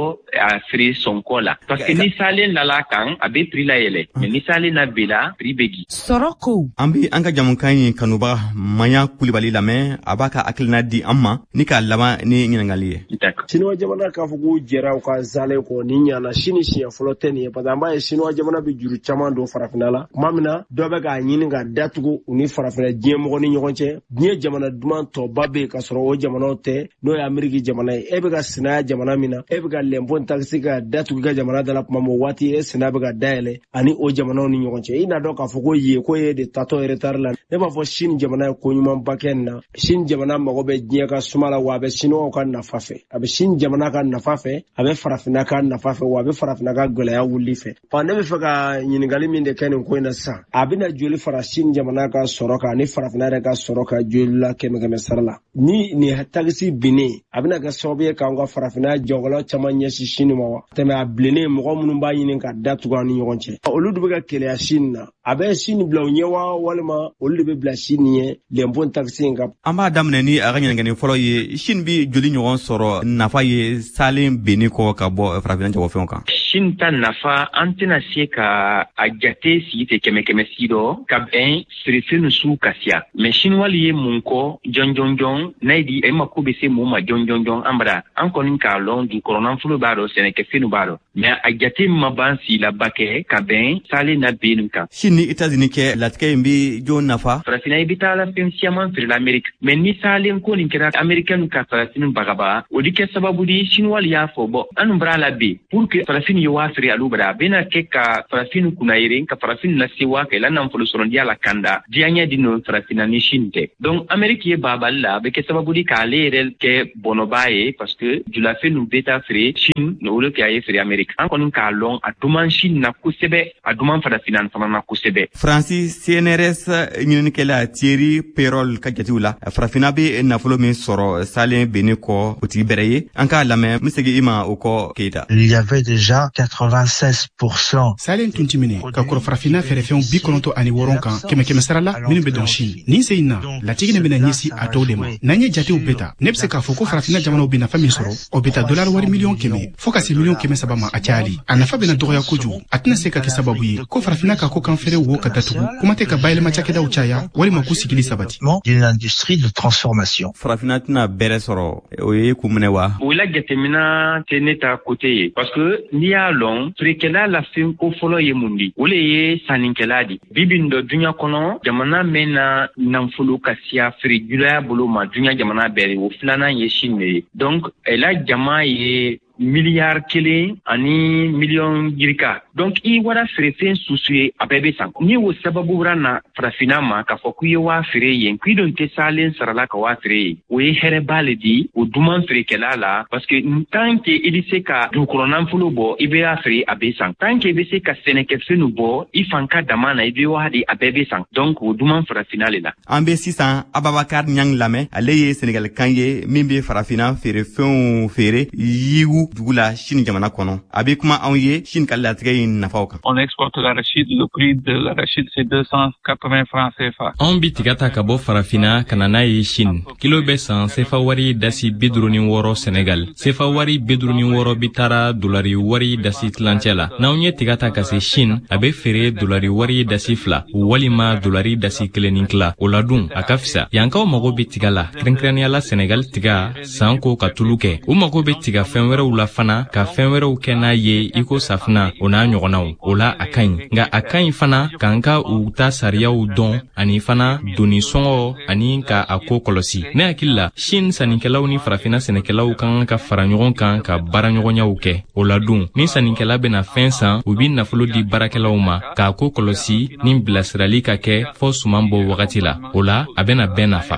a feere sɔnkɔ la parce que ni salen nala kan a be prix la yɛlɛ mais ni salen na bela prix begi sɔrɔ ko an be an ka jamukan ye kanubaga maya kulibali lamɛn a b'a ka hakilina di an ma ni k'a laban ni ɲiningali ye. Siniwa jamana k'a fɔ k'u jɛra u ka zalen kɔ ni ɲana sini siɲɛ fɔlɔ tɛ nin ye parce que an b'a ye siniwa jamana bɛ juru caman don farafina la tuma min na dɔ bɛ k'a ɲini ka datugu u ni farafina diɲɛ mɔgɔ ni ɲɔgɔn cɛ diɲɛ jamana duman tɔba bɛ yen ka sɔrɔ o jamanaw tɛ n'o ye Ameriki jamana ye e bɛ ka sinaya jamana min na e bɛ ka lɛnpɔn takisi ka datugu ka jamana da la tuma min waati e sinaya bɛ ka dayɛlɛ ani o jamanaw ni ɲɔgɔn cɛ i n'a dɔn k'a fɔ ko ye ko ye de tatɔ retard la ne b'a fɔ Chine jamana ye ko ɲumanba kɛ nin na Chine jamana mago bɛ diɲɛ ka suma la wa a bɛ Chinois ka nafa fɛ a bɛ Chine jamana ka nafa fɛ a bɛ farafina ka nafa fɛ wa a bɛ farafina ka gɛlɛya wuli fɛ ɔ ne bɛ fɛ ka ɲininkali min de kɛ nin ko in na sisan a bɛna joli fara Chine jamana ka sɔrɔ kan ani farafina yɛrɛ ka sɔrɔ ka joli la kɛmɛ kɛmɛ sara la ni nin takisi binnen a bɛna kɛ sababu ye k'an ka farafina jɔgɔlɔ caman ɲɛsin Chine ma wa tɛmɛ a bilennen mɔgɔ minnu b'a ɲini ka datugu an ni ɲɔgɔn cɛ olu de bɛ ka kɛlɛya Chine na a bɛ Chine bila u ɲɛ wa walima olu de bɛ bila Chine ɲɛ lɛnpɔn takisi in kan. An b'a daminɛ ni a ka ɲininkali fɔlɔ ye Chine bi joli ɲɔgɔn sɔrɔ nafa ye salen benni kɔ ka bɔ farafina jagofɛnw kan. Chine ta nafa an tɛna se ka a jate sigi tɛ kɛmɛ kɛmɛ si dɔ ka bɛn feerefɛn su ka siya mais Chinois ye mun kɔ jɔn jɔn jɔn n'a di e ma ko bɛ se mun ma jɔn jɔn jɔn an bara an kɔni k'a lɔn dukɔrɔnanfolo b'a dɔn sɛnɛkɛfɛnw b'a dɔn mais a jate ma ban si la ba kɛ ka bɛn salen na benni kan. Chine ni États-Unis kɛ latigɛ in bi jɔn nafa. Farafina i bɛ taa la fɛn siaman feere la Amérique mais ni salen ko nin kɛra Américain ka farafin bagaba o di kɛ sababu di Chinois y'a fɔ bɔ an bara la bi pour que farafin ye waa feere alu bara a bɛna kɛ ka farafin kunna yere ka farafin lase waa kɛ la nafolo sɔrɔ di la kanda diɲɛ di no farafina ni Chine tɛ donc Amérique ye babali la a bɛ kɛ sababu di k'ale yɛrɛ kɛ bɔnɔba ye parce que julafɛn nu bɛ taa feere Chine no olu kɛ a ye feere Amérique an kɔni k'a lɔn a duman Chine na kosɛbɛ a duman farafina fana na kosɛbɛ. Francis C N R S ɲininikɛla Thierry Perol ka jatew la farafina bɛ nafolo min sɔrɔ salen benni kɔ o tigi bɛrɛ ye an k'a lamɛn n bɛ segin i ma o kɔ Keita. Il y avait déjà quatre-vingt-seize pour cent. Salen tun ti minɛ ka kɔrɔ farafina fɛrɛfɛnw bi kɔnɔntɔ ani wɔɔrɔ kan kɛmɛ kɛmɛ sara la minnu bɛ dɔn Chine nin se in na latigi ne bɛna ɲɛsin a tɔw de ma n'an ye jatew bɛɛ ta ne bɛ se k'a fɔ ko farafina jamanaw bɛ nafa min sɔrɔ o bɛ taa dolari wari miliyɔn kɛmɛ fɔ ka se miliyɔn kɛmɛ saba ma a cayali a nafa bɛna dɔgɔya kojugu a tɛna se ka kɛ sababu ye ko farafina ka ko kan feere wo ka datugu kuma tɛ ka bayɛlɛma cakɛdaw caya walima k'u sigili sabati. D'une industrie de transformation. Farafina tɛna bɛrɛ sɔrɔ o ye kun minɛ wa. O la jatemina tɛ ne ta côté ye parce que n'i y'a lɔn feerekɛla la fɛn ko fɔlɔ ye mun di o le ye sannikɛla di bibi dɔ duɲa kɔnɔ jamana mɛn na nafolo ka siya feeregilaya bolo ma duɲa jamana bɛɛ o filanan ye Chine de ye donc la jama ye miliyari kelen ani miliyɔn jirika donc i wara feerefɛn susu ye a bɛɛ bɛ san ni o sababu wara na farafina ma k'a fɔ k'i ye waa feere yen k'i don tɛ salen sarala ka waa feere ye o ye hɛrɛba le di o duman feerekɛla la parce que tant que i bɛ se ka dugukɔrɔnanfolo bɔ i bɛ a feere a bɛ san tant que i bɛ se ka sɛnɛkɛfɛnw bɔ i fan ka dama na i bɛ waa di a bɛɛ bɛ san donc o duman farafina le la. An bɛ sisan Ababakar Ɲang lamɛn ale ye Sɛnɛgalikan ye min bɛ farafina feerefɛnw feere yiwu dugu la Chine jamana kɔnɔ a bɛ kuma anw ye Chine ka latigɛ in nafaw kan. On exporte l'arachide, le prix de l'arachide c'est deux cent quatre-vingts francs C F A. Anw bi tiga ta ka bɔ farafina ka na n'a ye Chine kilo bɛ san C F A wari dasi bi duuru ni wɔɔrɔ Senegal C F A wari bi duuru ni wɔɔrɔ bi taara dolari wari dasi tilancɛ la n'anw ye tiga ta ka se Chine a bɛ feere dolari wari dasi fila walima dolari dasi kelen ni tila o la dun a ka fisa yankaw mago bɛ tiga la kɛrɛnkɛrɛnnenya la Senegal tiga san ko ka tulu kɛ u mago bɛ tiga fɛn wɛrɛw la fana ka fɛn wɛrɛw kɛ n'a ye i ko safinɛ o n'a ɲɔgɔnnaw o la a ka ɲi nka a ka ɲi fana k'an ka u ta sariyaw dɔn ani fana doni sɔngɔ ani ka a ko kɔlɔsi ne hakili la Chine sannikɛlaw ni farafina sɛnɛkɛlaw kan ka fara ɲɔgɔn kan ka baaraɲɔgɔnyaw kɛ o la dun ni sannikɛla bɛna fɛn san u bi nafolo di baarakɛlaw ma k'a ko kɔlɔsi ni bilasirali ka kɛ fɔ suman bɔ wagati la o la a bɛna bɛɛ nafa.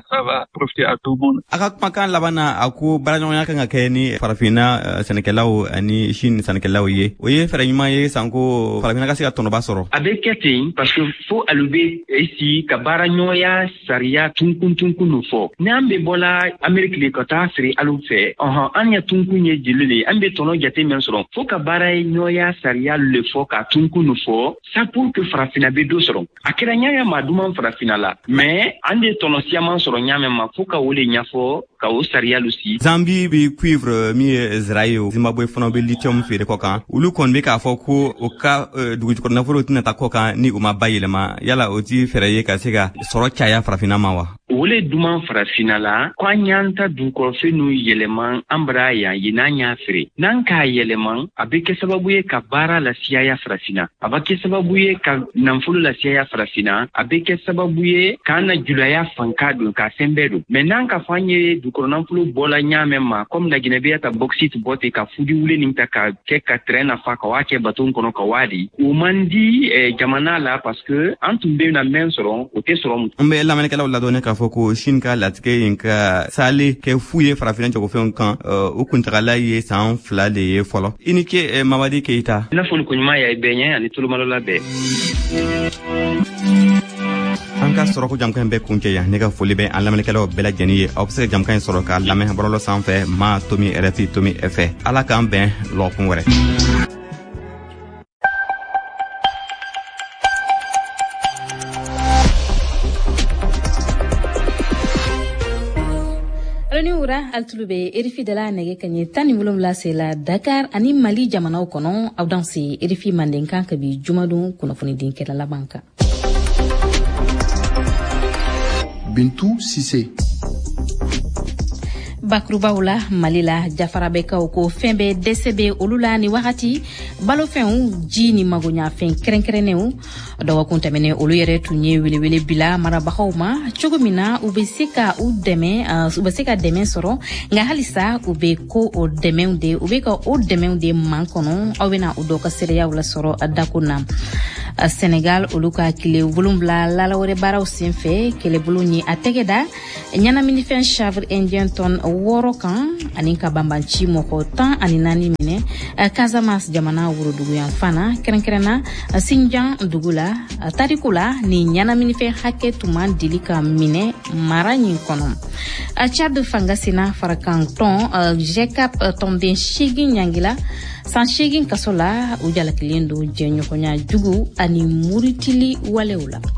A ka kumakan laban na a ko baaraɲɔgɔnya kan ka kɛ ni farafina sɛnɛkɛlaw ani Chine sɛnɛkɛlaw ye o ye fɛɛrɛ ɲuman ye sanko farafina ka se ka tɔnɔba sɔrɔ. A bɛ kɛ ten parce que fo alu bɛ esi ka baaraɲɔgɔnya sariya tunkun tunkun nu fɔ n'an bɛ bɔla Amérique le ka taa feere alu fɛ ɔhɔn an ya tunkun ye jeli le an bɛ tɔnɔ jate min sɔrɔ fo ka baaraɲɔgɔnya sariya le fɔ ka tunkun nu fɔ ça pour que farafina bɛ do sɔrɔ a kɛra ɲaga maa duman farafina la mais an de tɔnɔ siaman sɔrɔ ɲamɛ ma fo ka o le ɲɛfɔ ka o sariya lu si. Zambie bi cuivre mi Israel Zimbabwe fana be lithium fere ko kan ulu kon be ka fɔ ko o ka dugu jukɔrɔ nafolo tina ta ko kan ni o ma bayɛlɛma yala o ti fɛrɛ ye ka se ka sɔrɔ caya farafina ma wa. Wole duman farafina la ko an y'an ta dugukɔrɔfɛn n'u yɛlɛman an bara yan ye n'an y'a feere n'an k'a yɛlɛman a bɛ kɛ sababu ye ka baara lasiyaya farafina a bɛ kɛ sababu ye ka nafolo lasiyaya farafina a bɛ kɛ sababu ye k'an na julaya fanka don ka fɛn bɛɛ don mɛ n'an ka fɔ an ye dugukɔrɔ nafolo bɔla ɲaamɛ ma komi laginɛbeya ta bɔkisiti bɔ ten ka fudi wule nin ta ka kɛ ka terɛn nafa ka waa kɛ baton kɔnɔ ka waa di o man di jamana la parce que an tun bɛ na mɛn sɔrɔ o tɛ sɔrɔ mu. N bɛ lamɛnnikɛlaw ladɔnnen k'a fɔ ko Chine ka latigɛ in ka sale kɛ fu ye farafina jagofɛnw kan o kuntagala ye san fila de ye fɔlɔ i ni ke Mamadi Keita. I n'a fɔ ni koɲuman y'a bɛɛ ɲɛ ani tulomalola bɛɛ. An ka sɔrɔko jamkan bɛɛ kuncɛ yan ne ka foli bɛ an lamɛnnikɛlaw bɛɛ lajɛlen ye aw bɛ se ka jamkan in sɔrɔ k'a lamɛn bɔlɔlɔ sanfɛ ma tomi R F I tomi F ala k'an bɛn lɔkun wɛrɛ. Altulube erifi de la nege kanye tani wolonwula se la Dakar ani Mali jamanaw kɔnɔ aw dan se erifi mandenkan ka bi jumadon kunnafoni din kɛla laban kan. Bintu Sise. Bakurubaw la Mali la jafarabɛkaw ko fɛn bɛɛ dɛsɛ bɛ olu la ni wagati balofɛnw ji ni magoɲafɛn kɛrɛnkɛrɛnnenw dɔgɔkun tɛmɛnen olu yɛrɛ tun ye welewele bila marabagaw ma cogo min na u bɛ se ka u dɛmɛ u bɛ se ka dɛmɛ sɔrɔ nka halisa u bɛ ko o dɛmɛw de u bɛ ka o dɛmɛw de man kɔnɔ aw bɛna u dɔ ka seereyaw la sɔrɔ dako na. Senegal olu ka kile wolonwula lalawɛrɛ baaraw senfɛ kɛlɛbolo ye a tɛgɛ da ɲɛnaminifɛn chanvre indien tonne wɔɔrɔ kan ani ka banbanci mɔgɔ tan ani naani minɛ Casamance jamana worodugu yan fana kɛrɛnkɛrɛnna Sinjan dugu la tariku la ni ɲɛnaminifɛn hakɛ tun man deli ka minɛ mara ɲin kɔnɔ. Chad fangasina farakan tɔn G C A P tɔnden seegin ɲangila san seegin kaso la u jalakilen don jɛɲɔgɔnya jugu ani muritili walew la.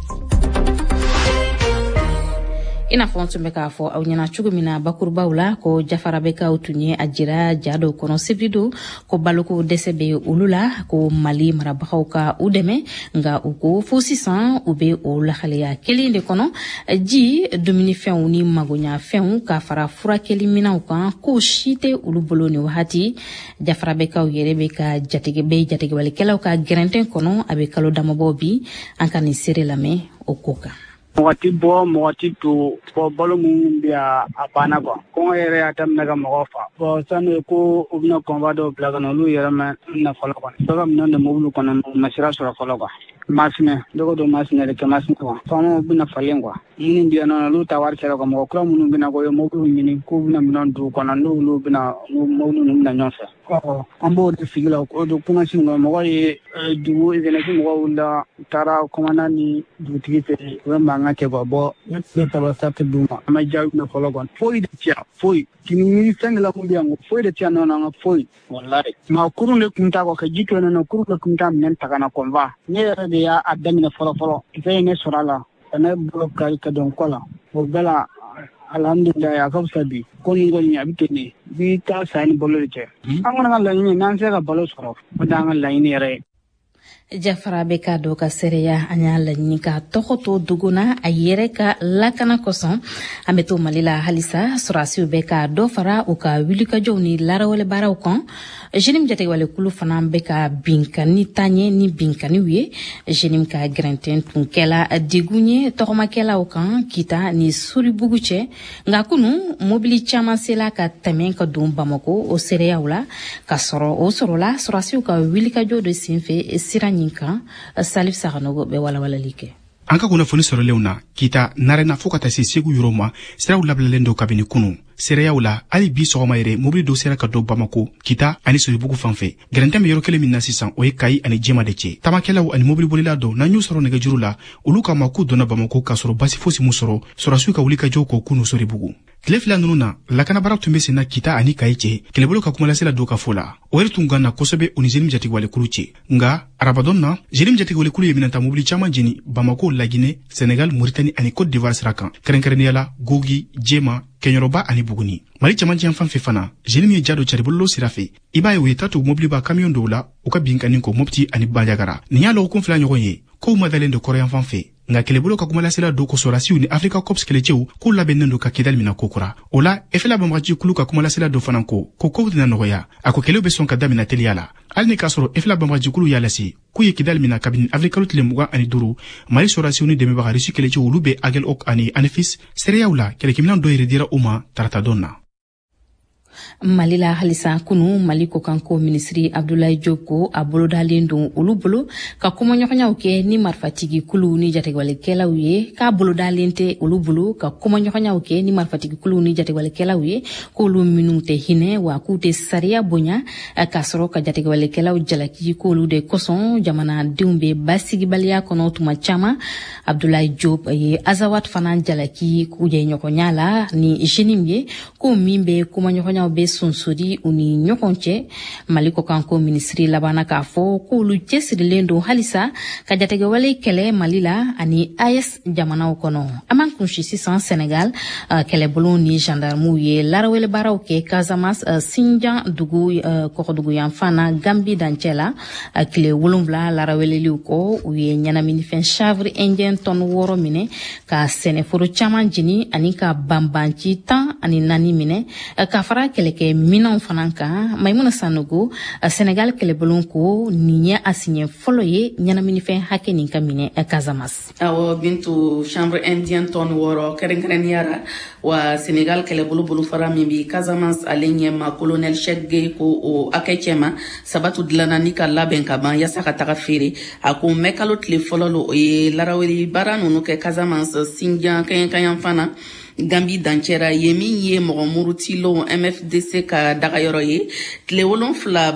I n'a fɔ tun bɛ k'a fɔ aw ɲɛna cogo min na bakurubaw la ko jafarabɛkaw tun ye a jira ja dɔw kɔnɔ sibiri don ko baloko dɛsɛ bɛ olu la ko Mali marabagaw ka u dɛmɛ nka u ko fo sisan u bɛ o lahaleya kelen de kɔnɔ ji dumunifɛnw ni magoɲafɛnw ka fara furakɛli minɛnw kan k'o si tɛ olu bolo ni wagati jafarabɛkaw yɛrɛ bɛ ka jatigi bɛ jatigiwalikɛlaw ka gɛrɛntɛn kɔnɔ a bɛ kalo damabɔ bi an ka nin seere lamɛn o ko kan. Mɔgɔ ti bɔ mɔgɔ ti to fɔ balo min bɛ a banna quoi kɔngɔ yɛrɛ y'a daminɛ ka mɔgɔw fa bon sani ko u bɛna kɔnba dɔw bila ka na olu yɛrɛ mɛn na fɔlɔ kɔni bɛɛ ka minɛn de mobili kɔnɔ u ma sira sɔrɔ fɔlɔ quoi masinɛ dɔgɔ dɔ masinɛ de kɛ masinɛ quoi faamaw bɛna falen quoi minnu bɛ yan nɔ olu ta wari sera ka mɔgɔ kura minnu bɛna ko ye mobili ɲini k'u bɛna minɛn d'u kɔnɔ n'olu bɛna mobili ninnu bɛna ɲɔgɔn fɛ an b'o de sigi la o de kuma sin kɔnɔ mɔgɔ ye dugu jeunesse mɔgɔw wulila u taara kɔmanda ni dugutigi fɛ u bɛ mankan kɛ quoi bɔn ne tile saba sati d'u ma an ma jaabi mɛn fɔlɔ kɔni foyi de ti yan foyi kini ɲini fɛn de la kun bɛ yan foyi de ti yan nɔ an ka foyi walayi nka kurun de kun t'a kɔ ka ji to yen nɔ kurun de kun t'a minɛn ta ka na kɔnfa ne yɛrɛ de y'a daminɛ fɔlɔ fɔlɔ fɛn ye ne sɔrɔ a la ka ne bolo kari ka dɔn kɔ la o bɛɛ la alhamdulilayi a ka fisa bi ko nin kɔni a bɛ ten de bi taa sa ni balo de cɛ an kɔni ka laɲini n'an sera ka balo sɔrɔ o de y'an ka laɲini yɛrɛ ye. Jafara bɛ ka dɔ ka seereya an y'a laɲini ka tɔgɔ to duguna a yɛrɛ ka lakana kosɔn an bɛ to Mali la halisa sɔrɔdasiw bɛ ka dɔ fara u ka wulikajɔw ni laarawale baaraw kan jeune jatigɛwalekulu fana bɛ ka binkani taɲɛ ni binkaniw ye jeune ka gɛrɛntɛn tun kɛla degun ye tɔgɔmakɛlaw kan kita ni soribugu cɛ nka kunu mobili caman sela ka tɛmɛ ka don Bamako o seereyaw la ka sɔrɔ o sɔrɔla sɔrɔdasiw ka wulikajɔ de senfɛ sira ɲin kan Salif Saganogo bɛ walawalali kɛ. An ka kunnafoni sɔrɔlenw na kita narena fo ka taa se Segu yɔrɔ ma siraw labilalen dɔ kabini kunu seereyaw la hali bi sɔgɔma yɛrɛ mobili dɔ sera ka dɔ Bamako kita ani Soribugu fanfɛ gɛrɛntɛn bɛ yɔrɔ kelen min na sisan o ye Kayi ani Jema de cɛ tamakɛlaw ani mobili bolila dɔ n'an y'u sɔrɔ nɛgɛjuru la olu kama k'u donna Bamako k'a sɔrɔ basi fosi mu sɔrɔ sɔrɔdasiw ka wulikajɔw kɔ kunu Soribugu tile fila nunu na lakanabara tun be senna kita ani kayi cɛ kɛlɛbolo ka kumalasela do ka fɔ la o yɛrɛ tun ganna kosɛbɛ u ni zenim jatigwalekulu cɛ nga arabadon na zenim jatigwalekulu ye minata mobili caman jeni bamako lagine senegal mauritanie ani cote d'ivoire sira kan kɛrɛnkɛrɛnnenya la gogi jema kɛɲɔrɔba ani buguni mali camancɛ yan fan fɛ fana zenim ye jado caribololo sira fɛ i b'a ye u ye tatu mobili ba kamiyon dɔw la u ka binkanin ko mopti ani banjagara nin y'a lɔgɔkun fila ɲɔgɔn ye kow ma dalen do kɔrɔyan fan fɛ nga kɛlɛbolo ka kumalasela do kɔsɔrasiw ni afrika cops kɛlɛcɛw k'u labɛnnen do ka kidali mina kokura o la efela bamagaji kulu ka kumalasela do fana ko ko kow tɛna nɔgɔya a ko kɛlɛw be sɔn ka damina teliya la hali ni k'a sɔrɔ efela bamagaji kulu y'a lase k'u ye kidali mina kabini afrikalu tile mugan ani duru mali sɔrasiw ni dɛmɛbaga risi kɛlɛcɛw olu be agel ok ani anefis seereyaw la kɛlɛkɛminan dɔ yɛrɛ dira u ma tarata dɔn na Mali la halisa kunu Mali ko kanko ministri Abdoulaye Diop ko a bolodalen don olu bolo ka kɔmɔɲɔgɔnyaw kɛ ni marifatigi kulu ni jategwalekɛlaw ye k'a bolodalen tɛ olu bolo ka kɔmɔɲɔgɔnyaw kɛ ni marifatigi kulu ni jategwalekɛlaw ye k'olu minnu tɛ hinɛ wa k'u tɛ sariya bonya k'a sɔrɔ ka jategwalekɛlaw jalaki k'olu de kosɔn jamanadenw be basigibaliya kɔnɔ tuma caman Abdoulaye Diop ye Azawad fana jalaki k'u ye ɲɔgɔnya la ni jenim ye ko min be kɔmɔɲɔgɔnyaw be sonsori u ni ɲɔgɔn cɛ Mali ko kanko ministri labana k'a fɔ k'olu cɛsirilen don halisa ka jategɛwale kɛlɛ Mali la ani A E S jamanaw kɔnɔ an man kunsi sisan Senegal uh, kɛlɛbolo ni gendarmew ye larawele baaraw kɛ Casamance uh, Sinjan dugu uh, kɔkɔdugu yan fana Gambi dancɛ la uh, tile wolonwula laraweleliw kɔ u ye ɲɛnaminifɛn chanvre indien tɔn wɔɔrɔ minɛ ka sɛnɛforo caman jeni ani ka banbanci tan ani naani minɛ uh, ka fara kɛlɛkɛ minanw fana kan Maimuna Sanogo Senegal kɛlɛbolo ko nin ye a siɲɛ fɔlɔ ye ɲɛnaminifɛn hakɛ nin ka minɛ Casamance. Awɔ Bintu chambre indien tɔn wɔɔrɔ kɛrɛnkɛrɛnniyara wa Senegal kɛlɛbolo bolofara min bi Casamance ale ɲɛma colonel Cheikh Gueye ko o hakɛ cɛma sabatu dilanna ni ka labɛn ka ban yasa ka taga feere a ko mɛ kalo tile fɔlɔ lo o ye laraweli baara ninnu kɛ Casamance Sinjan kaɲɛkaɲan fana Gambi dancɛra ye min ye mɔgɔ murutilenw M F D C ka dagayɔrɔ ye tile wolonwula